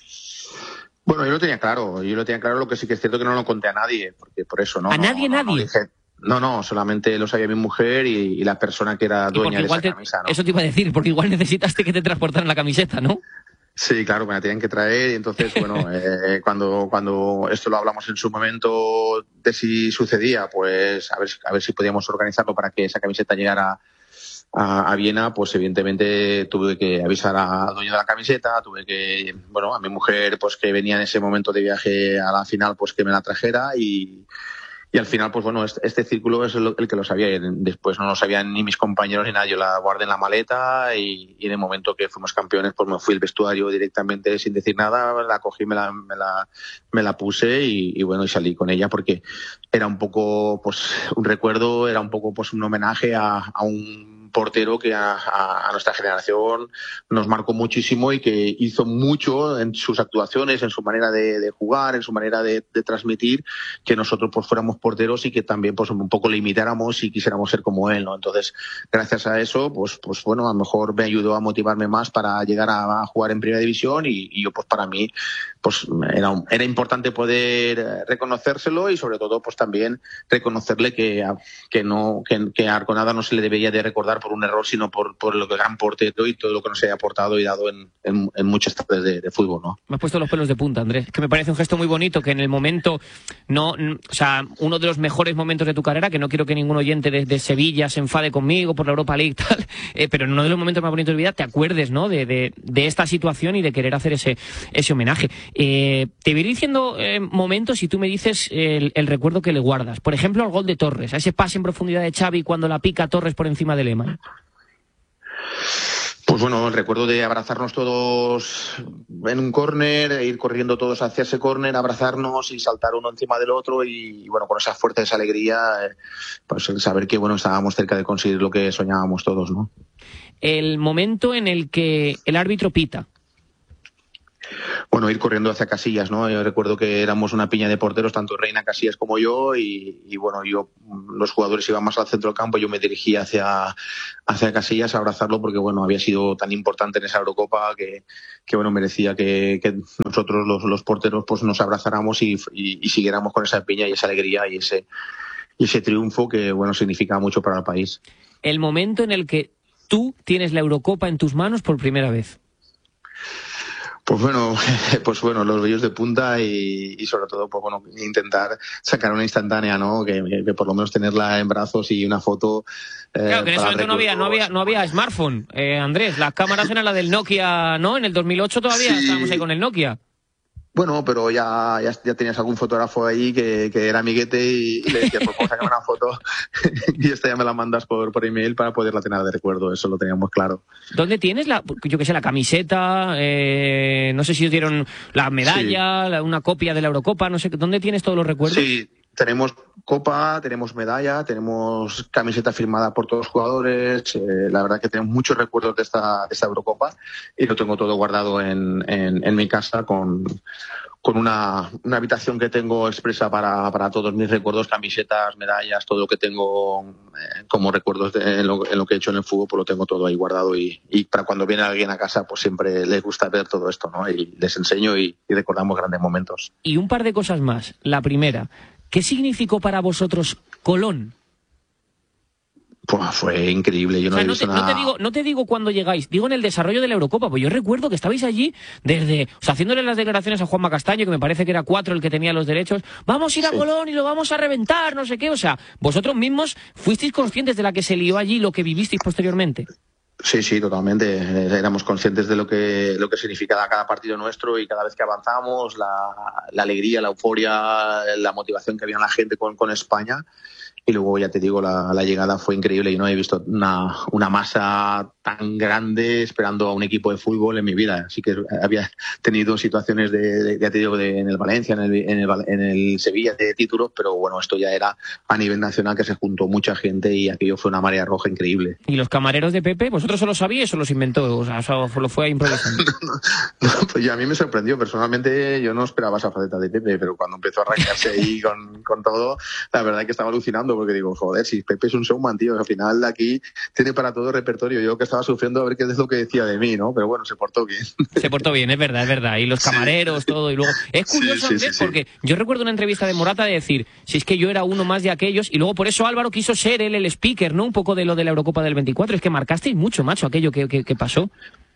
[SPEAKER 13] Bueno, yo lo tenía claro, lo que sí que es cierto que no lo conté a nadie, porque por eso, ¿no?
[SPEAKER 2] ¿A nadie?
[SPEAKER 13] Dije, no, solamente lo sabía mi mujer y la persona que era dueña de esa camisa, ¿no?
[SPEAKER 2] Eso te iba a decir, porque igual necesitaste que te transportaran la camiseta, ¿no?
[SPEAKER 13] Sí, claro, me la tenían que traer y entonces, bueno, cuando esto lo hablamos en su momento de si sucedía, pues a ver si podíamos organizarlo para que esa camiseta llegara a Viena, pues evidentemente tuve que avisar al dueño de la camiseta, tuve que, bueno, a mi mujer, pues que venía en ese momento de viaje a la final, pues que me la trajera y al final, pues bueno, este círculo es el que lo sabía y después no lo sabían ni mis compañeros ni nada. Yo la guardé en la maleta y en el momento que fuimos campeones, pues me fui al vestuario directamente sin decir nada, la cogí, me la puse y bueno, y salí con ella porque era un poco, pues un recuerdo, era un poco, pues un homenaje a un portero que a nuestra generación nos marcó muchísimo y que hizo mucho en sus actuaciones, en su manera de jugar, en su manera de transmitir, que nosotros pues fuéramos porteros y que también pues un poco le imitáramos y quisiéramos ser como él, ¿no? Entonces, gracias a eso, pues bueno, a lo mejor me ayudó a motivarme más para llegar a jugar en Primera División y yo pues para mí pues era importante poder reconocérselo y sobre todo pues también reconocerle que a Arconada no se le debería de recordar
[SPEAKER 14] por un error, sino por lo que gran portero y todo lo que nos haya aportado y dado en muchas tardes de fútbol, ¿no?
[SPEAKER 2] Me has puesto los pelos de punta, Andrés, que me parece un gesto muy bonito, que en el momento, o sea, uno de los mejores momentos de tu carrera, que no quiero que ningún oyente de Sevilla se enfade conmigo por la Europa League tal, pero en uno de los momentos más bonitos de tu vida te acuerdes, ¿no?, de esta situación y de querer hacer ese homenaje. Te voy a ir diciendo momentos y tú me dices el recuerdo que le guardas. Por ejemplo, al gol de Torres, a ese pase en profundidad de Xavi cuando la pica Torres por encima de Lehmann.
[SPEAKER 14] Pues bueno, el recuerdo de abrazarnos todos en un córner, ir corriendo todos hacia ese córner, abrazarnos y saltar uno encima del otro y bueno, con esa fuerza, esa alegría, pues el saber que bueno, estábamos cerca de conseguir lo que soñábamos todos, ¿no?
[SPEAKER 2] El momento en el que el árbitro pita.
[SPEAKER 14] Bueno, ir corriendo hacia Casillas, ¿no? Yo recuerdo que éramos una piña de porteros, tanto Reina, Casillas como yo, y bueno, los jugadores iban más al centro del campo, yo me dirigía hacia Casillas a abrazarlo porque bueno, había sido tan importante en esa Eurocopa que bueno, merecía que nosotros los porteros pues nos abrazáramos y siguiéramos con esa piña y esa alegría y ese triunfo que bueno, significa mucho para el país.
[SPEAKER 2] El momento en el que tú tienes la Eurocopa en tus manos por primera vez.
[SPEAKER 14] Pues bueno, los vellos de punta y sobre todo, pues bueno, intentar sacar una instantánea, ¿no? Que por lo menos tenerla en brazos y una foto.
[SPEAKER 2] Claro, que en ese momento no había smartphone, Andrés. Las cámaras eran la del Nokia, ¿no? En el 2008 todavía estábamos ahí con el Nokia.
[SPEAKER 14] Bueno, pero ya tenías algún fotógrafo ahí que era amiguete y le decías, pues vamos a sacar una foto y esta ya me la mandas por email para poderla tener de recuerdo, eso lo teníamos claro.
[SPEAKER 2] ¿Dónde tienes la camiseta? No sé si os dieron la medalla,
[SPEAKER 14] sí.
[SPEAKER 2] Una copia de la Eurocopa, no sé, ¿dónde tienes todos los recuerdos?
[SPEAKER 14] Sí, tenemos copa, tenemos medalla, tenemos camiseta firmada por todos los jugadores, la verdad que tenemos muchos recuerdos de esta Eurocopa y lo tengo todo guardado en mi casa con una habitación que tengo expresa para todos mis recuerdos, camisetas, medallas, todo lo que tengo como recuerdos en lo que he hecho en el fútbol, pues lo tengo todo ahí guardado y para cuando viene alguien a casa pues siempre les gusta ver todo esto, ¿no? Y les enseño y recordamos grandes momentos.
[SPEAKER 2] Y un par de cosas más. La primera, ¿qué significó para vosotros Colón?
[SPEAKER 14] Pues fue increíble. Yo
[SPEAKER 2] no te digo cuando llegáis, digo en el desarrollo de la Eurocopa, pues yo recuerdo que estabais allí haciéndole las declaraciones a Juanma Castaño, que me parece que era 4 el que tenía los derechos, vamos a ir a Colón y lo vamos a reventar, no sé qué, o sea, vosotros mismos fuisteis conscientes de la que se lió allí, lo que vivisteis posteriormente.
[SPEAKER 14] Sí, totalmente. Éramos conscientes de lo que significaba cada partido nuestro y cada vez que avanzamos, la alegría, la euforia, la motivación que había en la gente con España. Y luego, ya te digo, la llegada fue increíble. Yo no he visto una masa tan grande esperando a un equipo de fútbol en mi vida. Así que había tenido situaciones ya te digo, en el Valencia, en el Sevilla de títulos, pero bueno, esto ya era a nivel nacional, que se juntó mucha gente y aquello fue una marea roja increíble.
[SPEAKER 2] ¿Y los camareros de Pepe? ¿Vosotros solo sabíais o los inventó? O sea, lo fue improvisando.
[SPEAKER 14] No, pues ya a mí me sorprendió. Personalmente yo no esperaba esa faceta de Pepe, pero cuando empezó a arrancarse ahí con todo, la verdad es que estaba alucinando porque digo, joder, si Pepe es un showman, tío, al final aquí tiene para todo el repertorio. Yo que estaba sufriendo a ver qué es lo que decía de mí, ¿no? Pero bueno, se portó bien.
[SPEAKER 2] Se portó bien, es verdad. Y los camareros, todo, y luego... Es curioso, Andrés, porque yo recuerdo una entrevista de Morata de decir, si es que yo era uno más de aquellos, y luego por eso Álvaro quiso ser él el speaker, ¿no? Un poco de lo de la Eurocopa del 24. Es que marcasteis mucho, macho, aquello que pasó.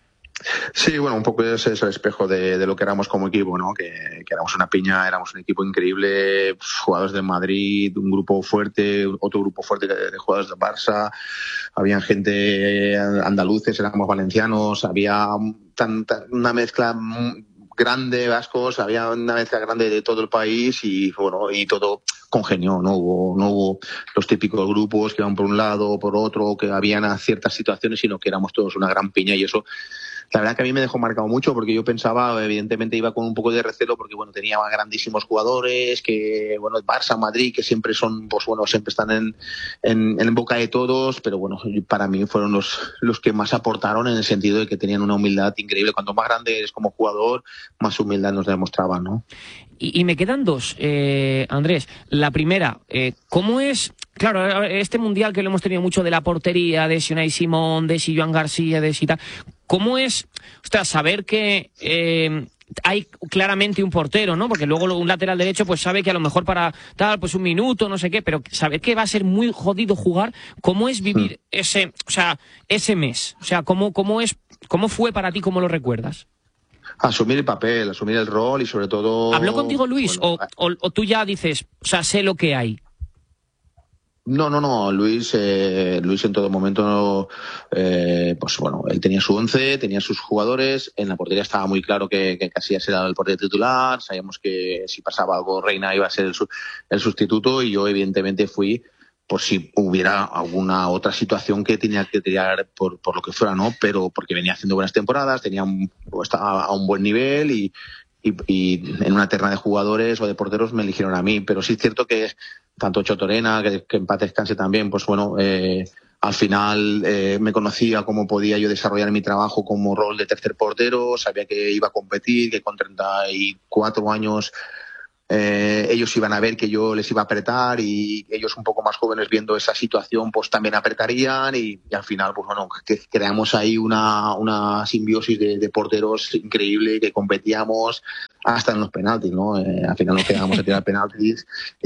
[SPEAKER 14] Sí, bueno, un poco ese es el espejo de lo que éramos como equipo, ¿no? Que éramos una piña, éramos un equipo increíble, jugadores de Madrid, un grupo fuerte, otro grupo fuerte de jugadores de Barça, había gente andaluces, éramos valencianos, había una mezcla grande, vascos, había una mezcla grande de todo el país y bueno, y todo congenió, no hubo los típicos grupos que iban por un lado o por otro, que habían ciertas situaciones, sino que éramos todos una gran piña y eso la verdad que a mí me dejó marcado mucho porque yo pensaba, evidentemente iba con un poco de recelo porque bueno, tenía grandísimos jugadores, que bueno, el Barça, Madrid, que siempre son, pues bueno, siempre están en boca de todos, pero bueno, para mí fueron los que más aportaron en el sentido de que tenían una humildad increíble. Cuanto más grande eres como jugador, más humildad nos demostraban, ¿no?
[SPEAKER 2] Y me quedan dos, Andrés. La primera, ¿cómo es? Claro, este mundial que lo hemos tenido mucho de la portería, de si Unai Simón, de si Joan García, de si tal. ¿Cómo es, saber que hay claramente un portero, ¿no? Porque luego un lateral derecho pues sabe que a lo mejor para tal, pues un minuto, no sé qué, pero saber que va a ser muy jodido jugar. ¿Cómo es vivir ese mes? O sea, ¿cómo fue para ti? ¿Cómo lo recuerdas?
[SPEAKER 14] Asumir el papel, asumir el rol y sobre todo...
[SPEAKER 2] ¿Habló contigo Luis o tú ya dices, o sea, sé lo que hay?
[SPEAKER 14] No, Luis en todo momento, pues bueno, él tenía su 11, tenía sus jugadores, en la portería estaba muy claro que Casillas era el portero titular, sabíamos que si pasaba algo Reina iba a ser el sustituto, y yo evidentemente fui por si hubiera alguna otra situación que tenía que tirar por lo que fuera, ¿no? Pero porque venía haciendo buenas temporadas, estaba a un buen nivel y en una terna de jugadores o de porteros me eligieron a mí, pero sí es cierto que tanto Chotorena, que en paz descanse también, pues bueno, al final me conocía cómo podía yo desarrollar mi trabajo como rol de tercer portero, sabía que iba a competir, que con 34 años ellos iban a ver que yo les iba a apretar, y ellos un poco más jóvenes viendo esa situación pues también apretarían, y al final pues bueno, que creamos ahí una simbiosis de porteros increíble, que competíamos hasta en los penaltis, ¿no? Al final nos quedábamos a tirar penaltis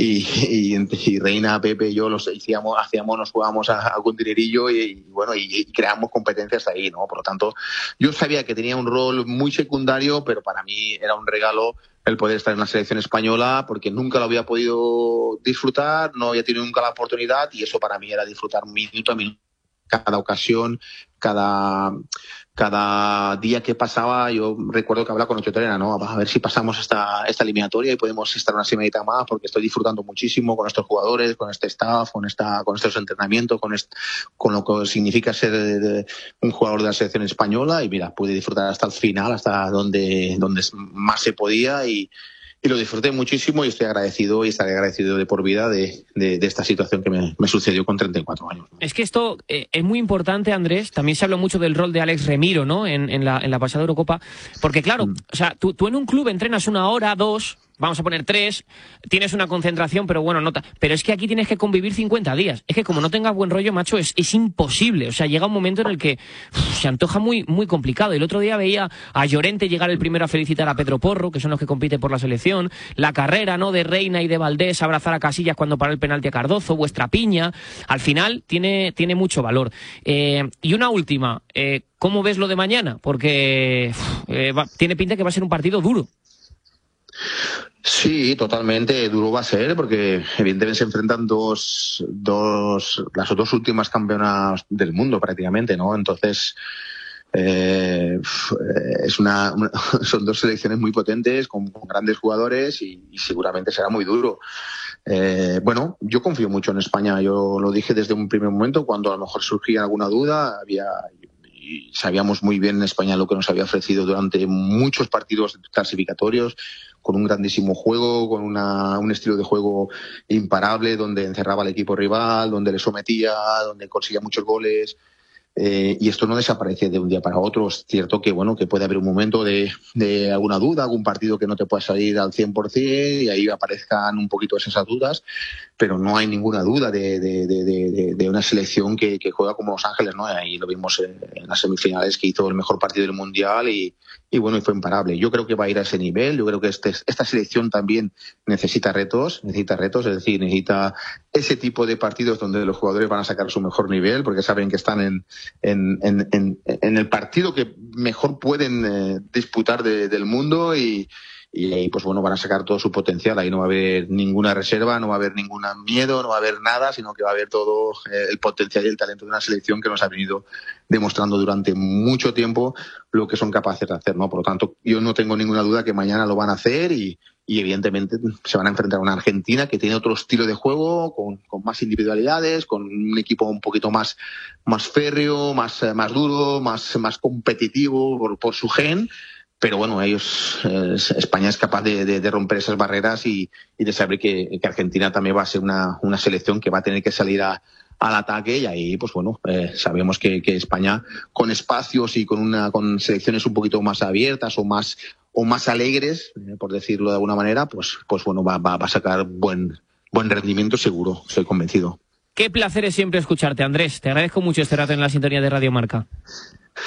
[SPEAKER 14] y Reina, Pepe y yo nos jugábamos a algún dinerillo y bueno, y creamos competencias ahí, ¿no? Por lo tanto, yo sabía que tenía un rol muy secundario, pero para mí era un regalo el poder estar en la selección española, porque nunca lo había podido disfrutar, no había tenido nunca la oportunidad, y eso para mí era disfrutar minuto a minuto, cada ocasión, cada día que pasaba. Yo recuerdo que hablaba con Ocho Torena, ¿no? A ver si pasamos esta eliminatoria y podemos estar una semanita más, porque estoy disfrutando muchísimo con estos jugadores, con este staff, con estos entrenamientos, con lo que significa ser un jugador de la selección española, y mira, pude disfrutar hasta el final, hasta donde más se podía, y lo disfruté muchísimo, y estoy agradecido y estaré agradecido de por vida de esta situación que me sucedió con 34 años.
[SPEAKER 2] Es que esto es muy importante, Andrés. También se habló mucho del rol de Alex Remiro, ¿no? En la pasada Eurocopa. Porque claro, o sea, tú en un club entrenas 1 hora, 2... vamos a poner 3, tienes una concentración, pero bueno, pero es que aquí tienes que convivir 50 días. Es que como no tengas buen rollo, macho, es imposible. O sea, llega un momento en el que se antoja muy, muy complicado. El otro día veía a Llorente llegar el primero a felicitar a Pedro Porro, que son los que compiten por la selección, la carrera, ¿no?, de Reina y de Valdés, abrazar a Casillas cuando paró el penalti a Cardozo, vuestra piña. Al final tiene mucho valor. Y una última, ¿cómo ves lo de mañana? Porque tiene pinta que va a ser un partido duro.
[SPEAKER 14] Sí, totalmente duro va a ser, porque evidentemente se enfrentan las dos últimas campeonas del mundo prácticamente, ¿no? Entonces son dos selecciones muy potentes, con grandes jugadores, y seguramente será muy duro. Bueno, yo confío mucho en España. Yo lo dije desde un primer momento, cuando a lo mejor surgía alguna duda, y sabíamos muy bien en España lo que nos había ofrecido durante muchos partidos clasificatorios, con un grandísimo juego, con un estilo de juego imparable, donde encerraba al equipo rival, donde le sometía, donde conseguía muchos goles. Y esto no desaparece de un día para otro. Es cierto que bueno, que puede haber un momento de alguna duda, algún partido que no te pueda salir al 100%, y ahí aparezcan un poquito esas dudas, pero no hay ninguna duda de una selección que juega como Los Ángeles, ¿no? Ahí lo vimos en las semifinales, que hizo el mejor partido del Mundial, y bueno, y fue imparable. Yo creo que va a ir a ese nivel. Yo creo que esta selección también necesita retos, es decir, necesita ese tipo de partidos donde los jugadores van a sacar su mejor nivel, porque saben que están en el partido que mejor pueden disputar del mundo, y pues bueno, van a sacar todo su potencial. Ahí no va a haber ninguna reserva, no va a haber ningún miedo, no va a haber nada, sino que va a haber todo el potencial y el talento de una selección que nos ha venido demostrando durante mucho tiempo lo que son capaces de hacer, ¿no? Por lo tanto, yo no tengo ninguna duda que mañana lo van a hacer, y evidentemente se van a enfrentar a una Argentina que tiene otro estilo de juego, con más individualidades, con un equipo un poquito más férreo, más duro, más competitivo por su gen. Pero bueno, España es capaz de romper esas barreras, y de saber que Argentina también va a ser una selección que va a tener que salir al ataque, y ahí pues bueno, sabemos que España, con espacios y con selecciones un poquito más abiertas o más alegres, por decirlo de alguna manera, pues bueno, va a sacar buen rendimiento seguro, estoy convencido.
[SPEAKER 2] Qué placer es siempre escucharte, Andrés. Te agradezco mucho este rato en la sintonía de Radio Marca.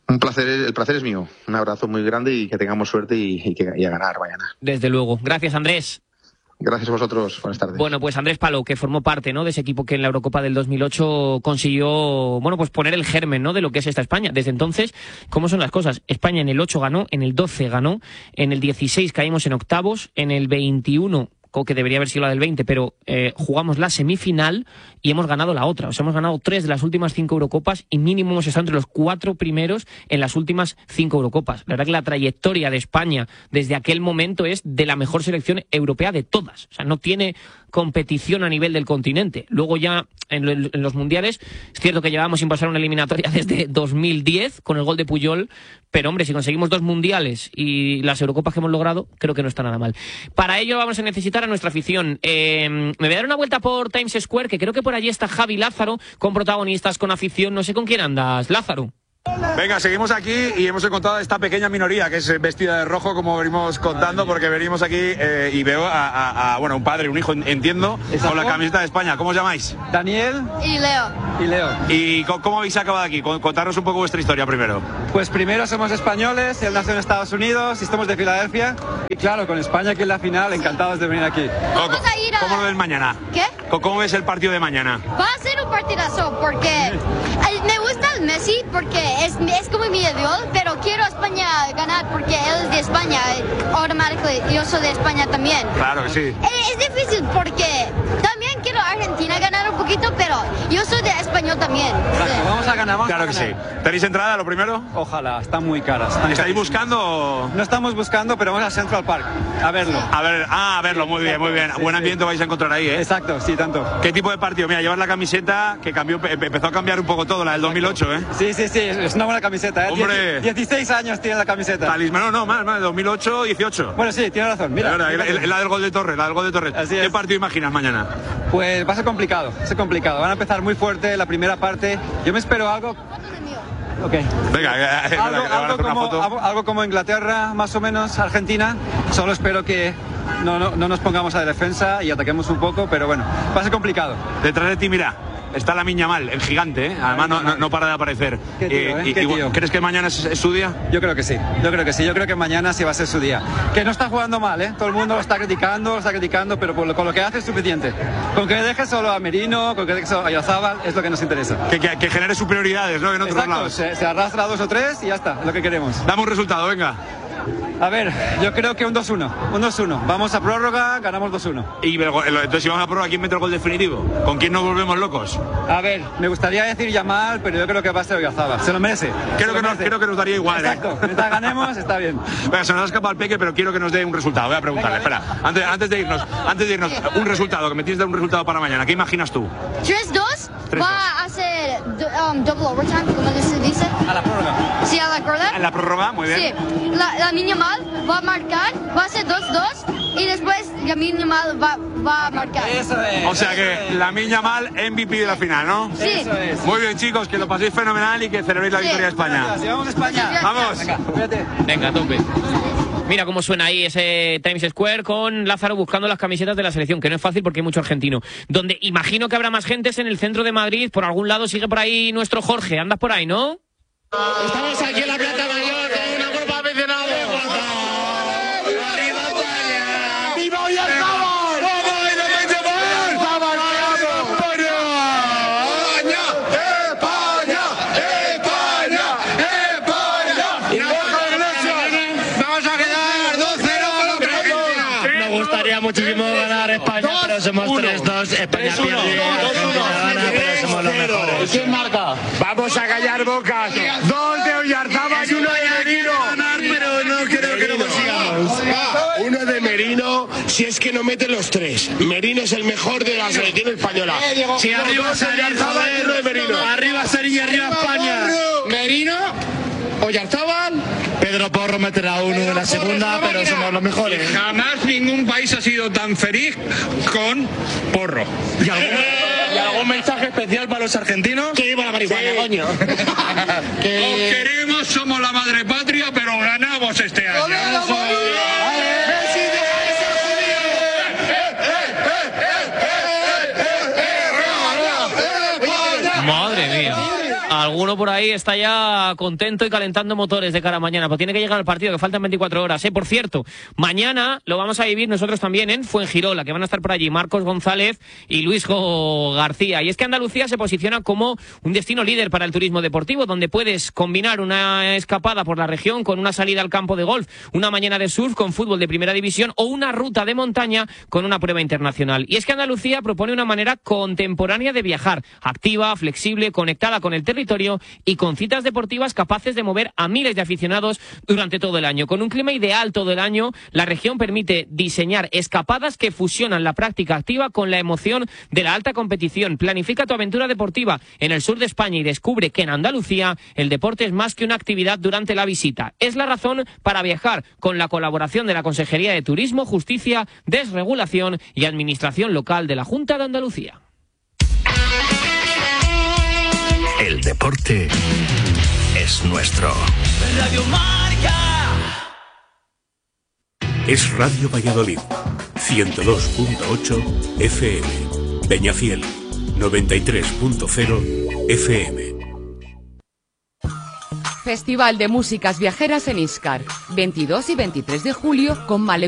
[SPEAKER 14] Un placer, el placer es mío. Un abrazo muy grande y que tengamos suerte y a ganar mañana.
[SPEAKER 2] Desde luego. Gracias, Andrés.
[SPEAKER 14] Gracias a vosotros. Buenas tardes.
[SPEAKER 2] Bueno, pues Andrés Palou, que formó parte, ¿no?, de ese equipo que en la Eurocopa del 2008 consiguió, bueno, pues poner el germen, ¿no?, de lo que es esta España. Desde entonces, ¿cómo son las cosas? España en el 8 ganó, en el 12 ganó, en el 16 caímos en octavos, en el 21, que debería haber sido la del 20, pero jugamos la semifinal y hemos ganado la otra. O sea, hemos ganado 3 de las últimas 5 Eurocopas y mínimo hemos estado entre los 4 primeros en las últimas 5 Eurocopas. La verdad que la trayectoria de España desde aquel momento es de la mejor selección europea de todas. O sea, no tiene competición a nivel del continente. Luego ya en los mundiales, es cierto que llevábamos sin pasar una eliminatoria desde 2010 con el gol de Puyol, pero hombre, si conseguimos 2 mundiales y las Eurocopas que hemos logrado, creo que no está nada mal. Para ello vamos a necesitar a nuestra afición. Me voy a dar una vuelta por Times Square, que creo que por allí está Javi Lázaro, con protagonistas, con afición. No sé con quién andas, Lázaro.
[SPEAKER 15] Venga, seguimos aquí y hemos encontrado a esta pequeña minoría que es vestida de rojo, como venimos contando, porque venimos aquí y veo bueno, un padre, un hijo, entiendo, con la camiseta de España. ¿Cómo os llamáis?
[SPEAKER 16] Daniel
[SPEAKER 17] y Leo.
[SPEAKER 15] ¿Y cómo habéis acabado aquí? Contaros un poco vuestra historia primero.
[SPEAKER 16] Pues primero somos españoles, él nació en Estados Unidos y somos de Filadelfia. Y claro, con España aquí en la final, encantados de venir aquí.
[SPEAKER 15] ¿Cómo lo ves mañana?
[SPEAKER 17] ¿Qué?
[SPEAKER 15] ¿Cómo ves el partido de mañana?
[SPEAKER 17] Va a ser un partidazo porque me gusta el Messi porque es como mi ídolo, pero quiero a España ganar porque él es de España. Automáticamente yo soy de España también.
[SPEAKER 15] Claro que sí.
[SPEAKER 17] Es difícil porque también quiero a Argentina ganar un poquito, pero yo soy de español también.
[SPEAKER 16] Claro, vamos a ganar.
[SPEAKER 15] Claro que sí. ¿Tenéis entrada lo primero?
[SPEAKER 16] Ojalá, están muy caras.
[SPEAKER 15] ¿Estáis buscando?
[SPEAKER 16] No estamos buscando, pero vamos a Central Park a verlo.
[SPEAKER 15] A verlo, muy bien, muy bien.
[SPEAKER 16] Sí,
[SPEAKER 15] Buen ambiente vais a encontrar ahí, ¿eh?
[SPEAKER 16] Exacto, sí, tanto.
[SPEAKER 15] ¿Qué tipo de partido? Mira, llevas la camiseta que empezó a cambiar un poco todo, la del 2008, ¿eh?
[SPEAKER 16] Sí, es una buena camiseta, ¿eh?
[SPEAKER 15] Hombre.
[SPEAKER 16] 16 años tiene la camiseta.
[SPEAKER 15] Talismán, no, más, 2008, 18.
[SPEAKER 16] Bueno, sí, tiene razón, mira.
[SPEAKER 15] La del gol de Torres, ¿Qué partido imaginas mañana?
[SPEAKER 16] Pues va a ser complicado, Van a empezar muy fuerte la primera parte. Yo me espero algo... Okay.
[SPEAKER 15] Venga,
[SPEAKER 16] algo como Inglaterra, más o menos, Argentina. Solo espero que no nos pongamos a la defensa y ataquemos un poco, pero bueno, va a ser complicado.
[SPEAKER 15] Detrás de ti, mira, está Lamine Yamal, el gigante, ¿eh? Además no para de aparecer.
[SPEAKER 16] ¿Qué tío?
[SPEAKER 15] ¿Crees que mañana es su día?
[SPEAKER 16] Yo creo que sí, yo creo que mañana sí va a ser su día. Que no está jugando mal, ¿eh? Todo el mundo lo está criticando, pero con lo que hace es suficiente. Con que deje solo a Merino, con que deje solo a Oyarzabal, es lo que nos interesa.
[SPEAKER 15] Que genere superioridades, ¿no? En otros lados.
[SPEAKER 16] Se arrastra a 2 o 3 y ya está, es lo que queremos.
[SPEAKER 15] Dame un resultado, venga.
[SPEAKER 16] A ver, yo creo que un 2-1. Vamos a prórroga, ganamos 2-1.
[SPEAKER 15] Y entonces si vamos a prórroga, ¿quién mete el gol definitivo? ¿Con quién nos volvemos locos?
[SPEAKER 16] A ver, me gustaría decir Yamal, pero yo creo que va a ser Oyarzabal. Se lo merece.
[SPEAKER 15] Creo que nos daría igual.
[SPEAKER 16] Exacto, mientras ganemos está bien.
[SPEAKER 15] Venga, se nos ha escapado el Peque, pero quiero que nos dé un resultado. Voy a preguntarle, espera. Antes de irnos, un resultado, que me tienes de un resultado para mañana. ¿Qué imaginas tú?
[SPEAKER 17] 3-2. Va a ser double overtime, como se dice.
[SPEAKER 16] A la prórroga.
[SPEAKER 17] Sí, a la prórroga.
[SPEAKER 15] A la prórroga, muy bien.
[SPEAKER 17] Sí, Lamine Yamal va a marcar, va a ser 2-2 y después Lamine Yamal va a marcar.
[SPEAKER 16] Eso es.
[SPEAKER 15] O sea que Lamine Yamal MVP de la final, ¿no?
[SPEAKER 17] Sí.
[SPEAKER 16] Eso es.
[SPEAKER 15] Muy bien, chicos, que lo paséis fenomenal y que celebréis la victoria de España.
[SPEAKER 16] Gracias, vamos a España.
[SPEAKER 15] Vamos.
[SPEAKER 2] Venga, a tope. Mira cómo suena ahí ese Times Square con Lázaro buscando las camisetas de la selección, que no es fácil porque hay mucho argentino. Donde imagino que habrá más gente es en el centro de Madrid. Por algún lado sigue por ahí nuestro Jorge. ¿Andas por ahí, no?
[SPEAKER 11] Estamos aquí en la Plaza Mayor con una grupo aficionado. ¡Arriba España! ¡Viva Oyarzabal!
[SPEAKER 18] Muchísimo ganar España, pero somos 3-2. España pierde, gana, pero somos los mejores.
[SPEAKER 11] ¿Quién marca? Vamos a callar bocas. 2 de Oyarzabal y 1 de Merino.
[SPEAKER 18] Pero no creo que lo consigamos.
[SPEAKER 11] 1 de Merino, si es que no meten los 3. Merino es el mejor de la selección española.
[SPEAKER 18] Si arriba sería
[SPEAKER 11] Merino.
[SPEAKER 18] Arriba sería, arriba España.
[SPEAKER 11] Merino, Oyarzabal.
[SPEAKER 18] Pedro Porro meterá 1 en la segunda, pero somos los mejores.
[SPEAKER 19] Jamás ningún país ha sido tan feliz con Porro.
[SPEAKER 18] ¿Y algún mensaje especial para los argentinos?
[SPEAKER 11] Que viva la marihuana, coño.
[SPEAKER 19] Os queremos, somos la madre patria, pero ganamos este año.
[SPEAKER 2] Madre mía. alguno por ahí está ya contento y calentando motores de cara a mañana, pues tiene que llegar al partido, que faltan 24 horas. Por cierto, mañana lo vamos a vivir nosotros también en Fuengirola, que van a estar por allí Marcos González y Luis García. Y es que Andalucía se posiciona como un destino líder para el turismo deportivo, donde puedes combinar una escapada por la región con una salida al campo de golf, una mañana de surf con fútbol de primera división o una ruta de montaña con una prueba internacional. Y es que Andalucía propone una manera contemporánea de viajar, activa, flexible, conectada con el territorio y con citas deportivas capaces de mover a miles de aficionados durante todo el año. Con un clima ideal todo el año, la región permite diseñar escapadas que fusionan la práctica activa con la emoción de la alta competición. Planifica tu aventura deportiva en el sur de España y descubre que en Andalucía el deporte es más que una actividad durante la visita. Es la razón para viajar con la colaboración de la Consejería de Turismo, Justicia, Desregulación y Administración Local de la Junta de Andalucía.
[SPEAKER 7] El deporte es nuestro.
[SPEAKER 20] Radio Marca.
[SPEAKER 12] Es Radio Valladolid, 102.8 FM. Peñafiel, 93.0 FM.
[SPEAKER 21] Festival de Músicas Viajeras en Íscar, 22 y 23 de julio con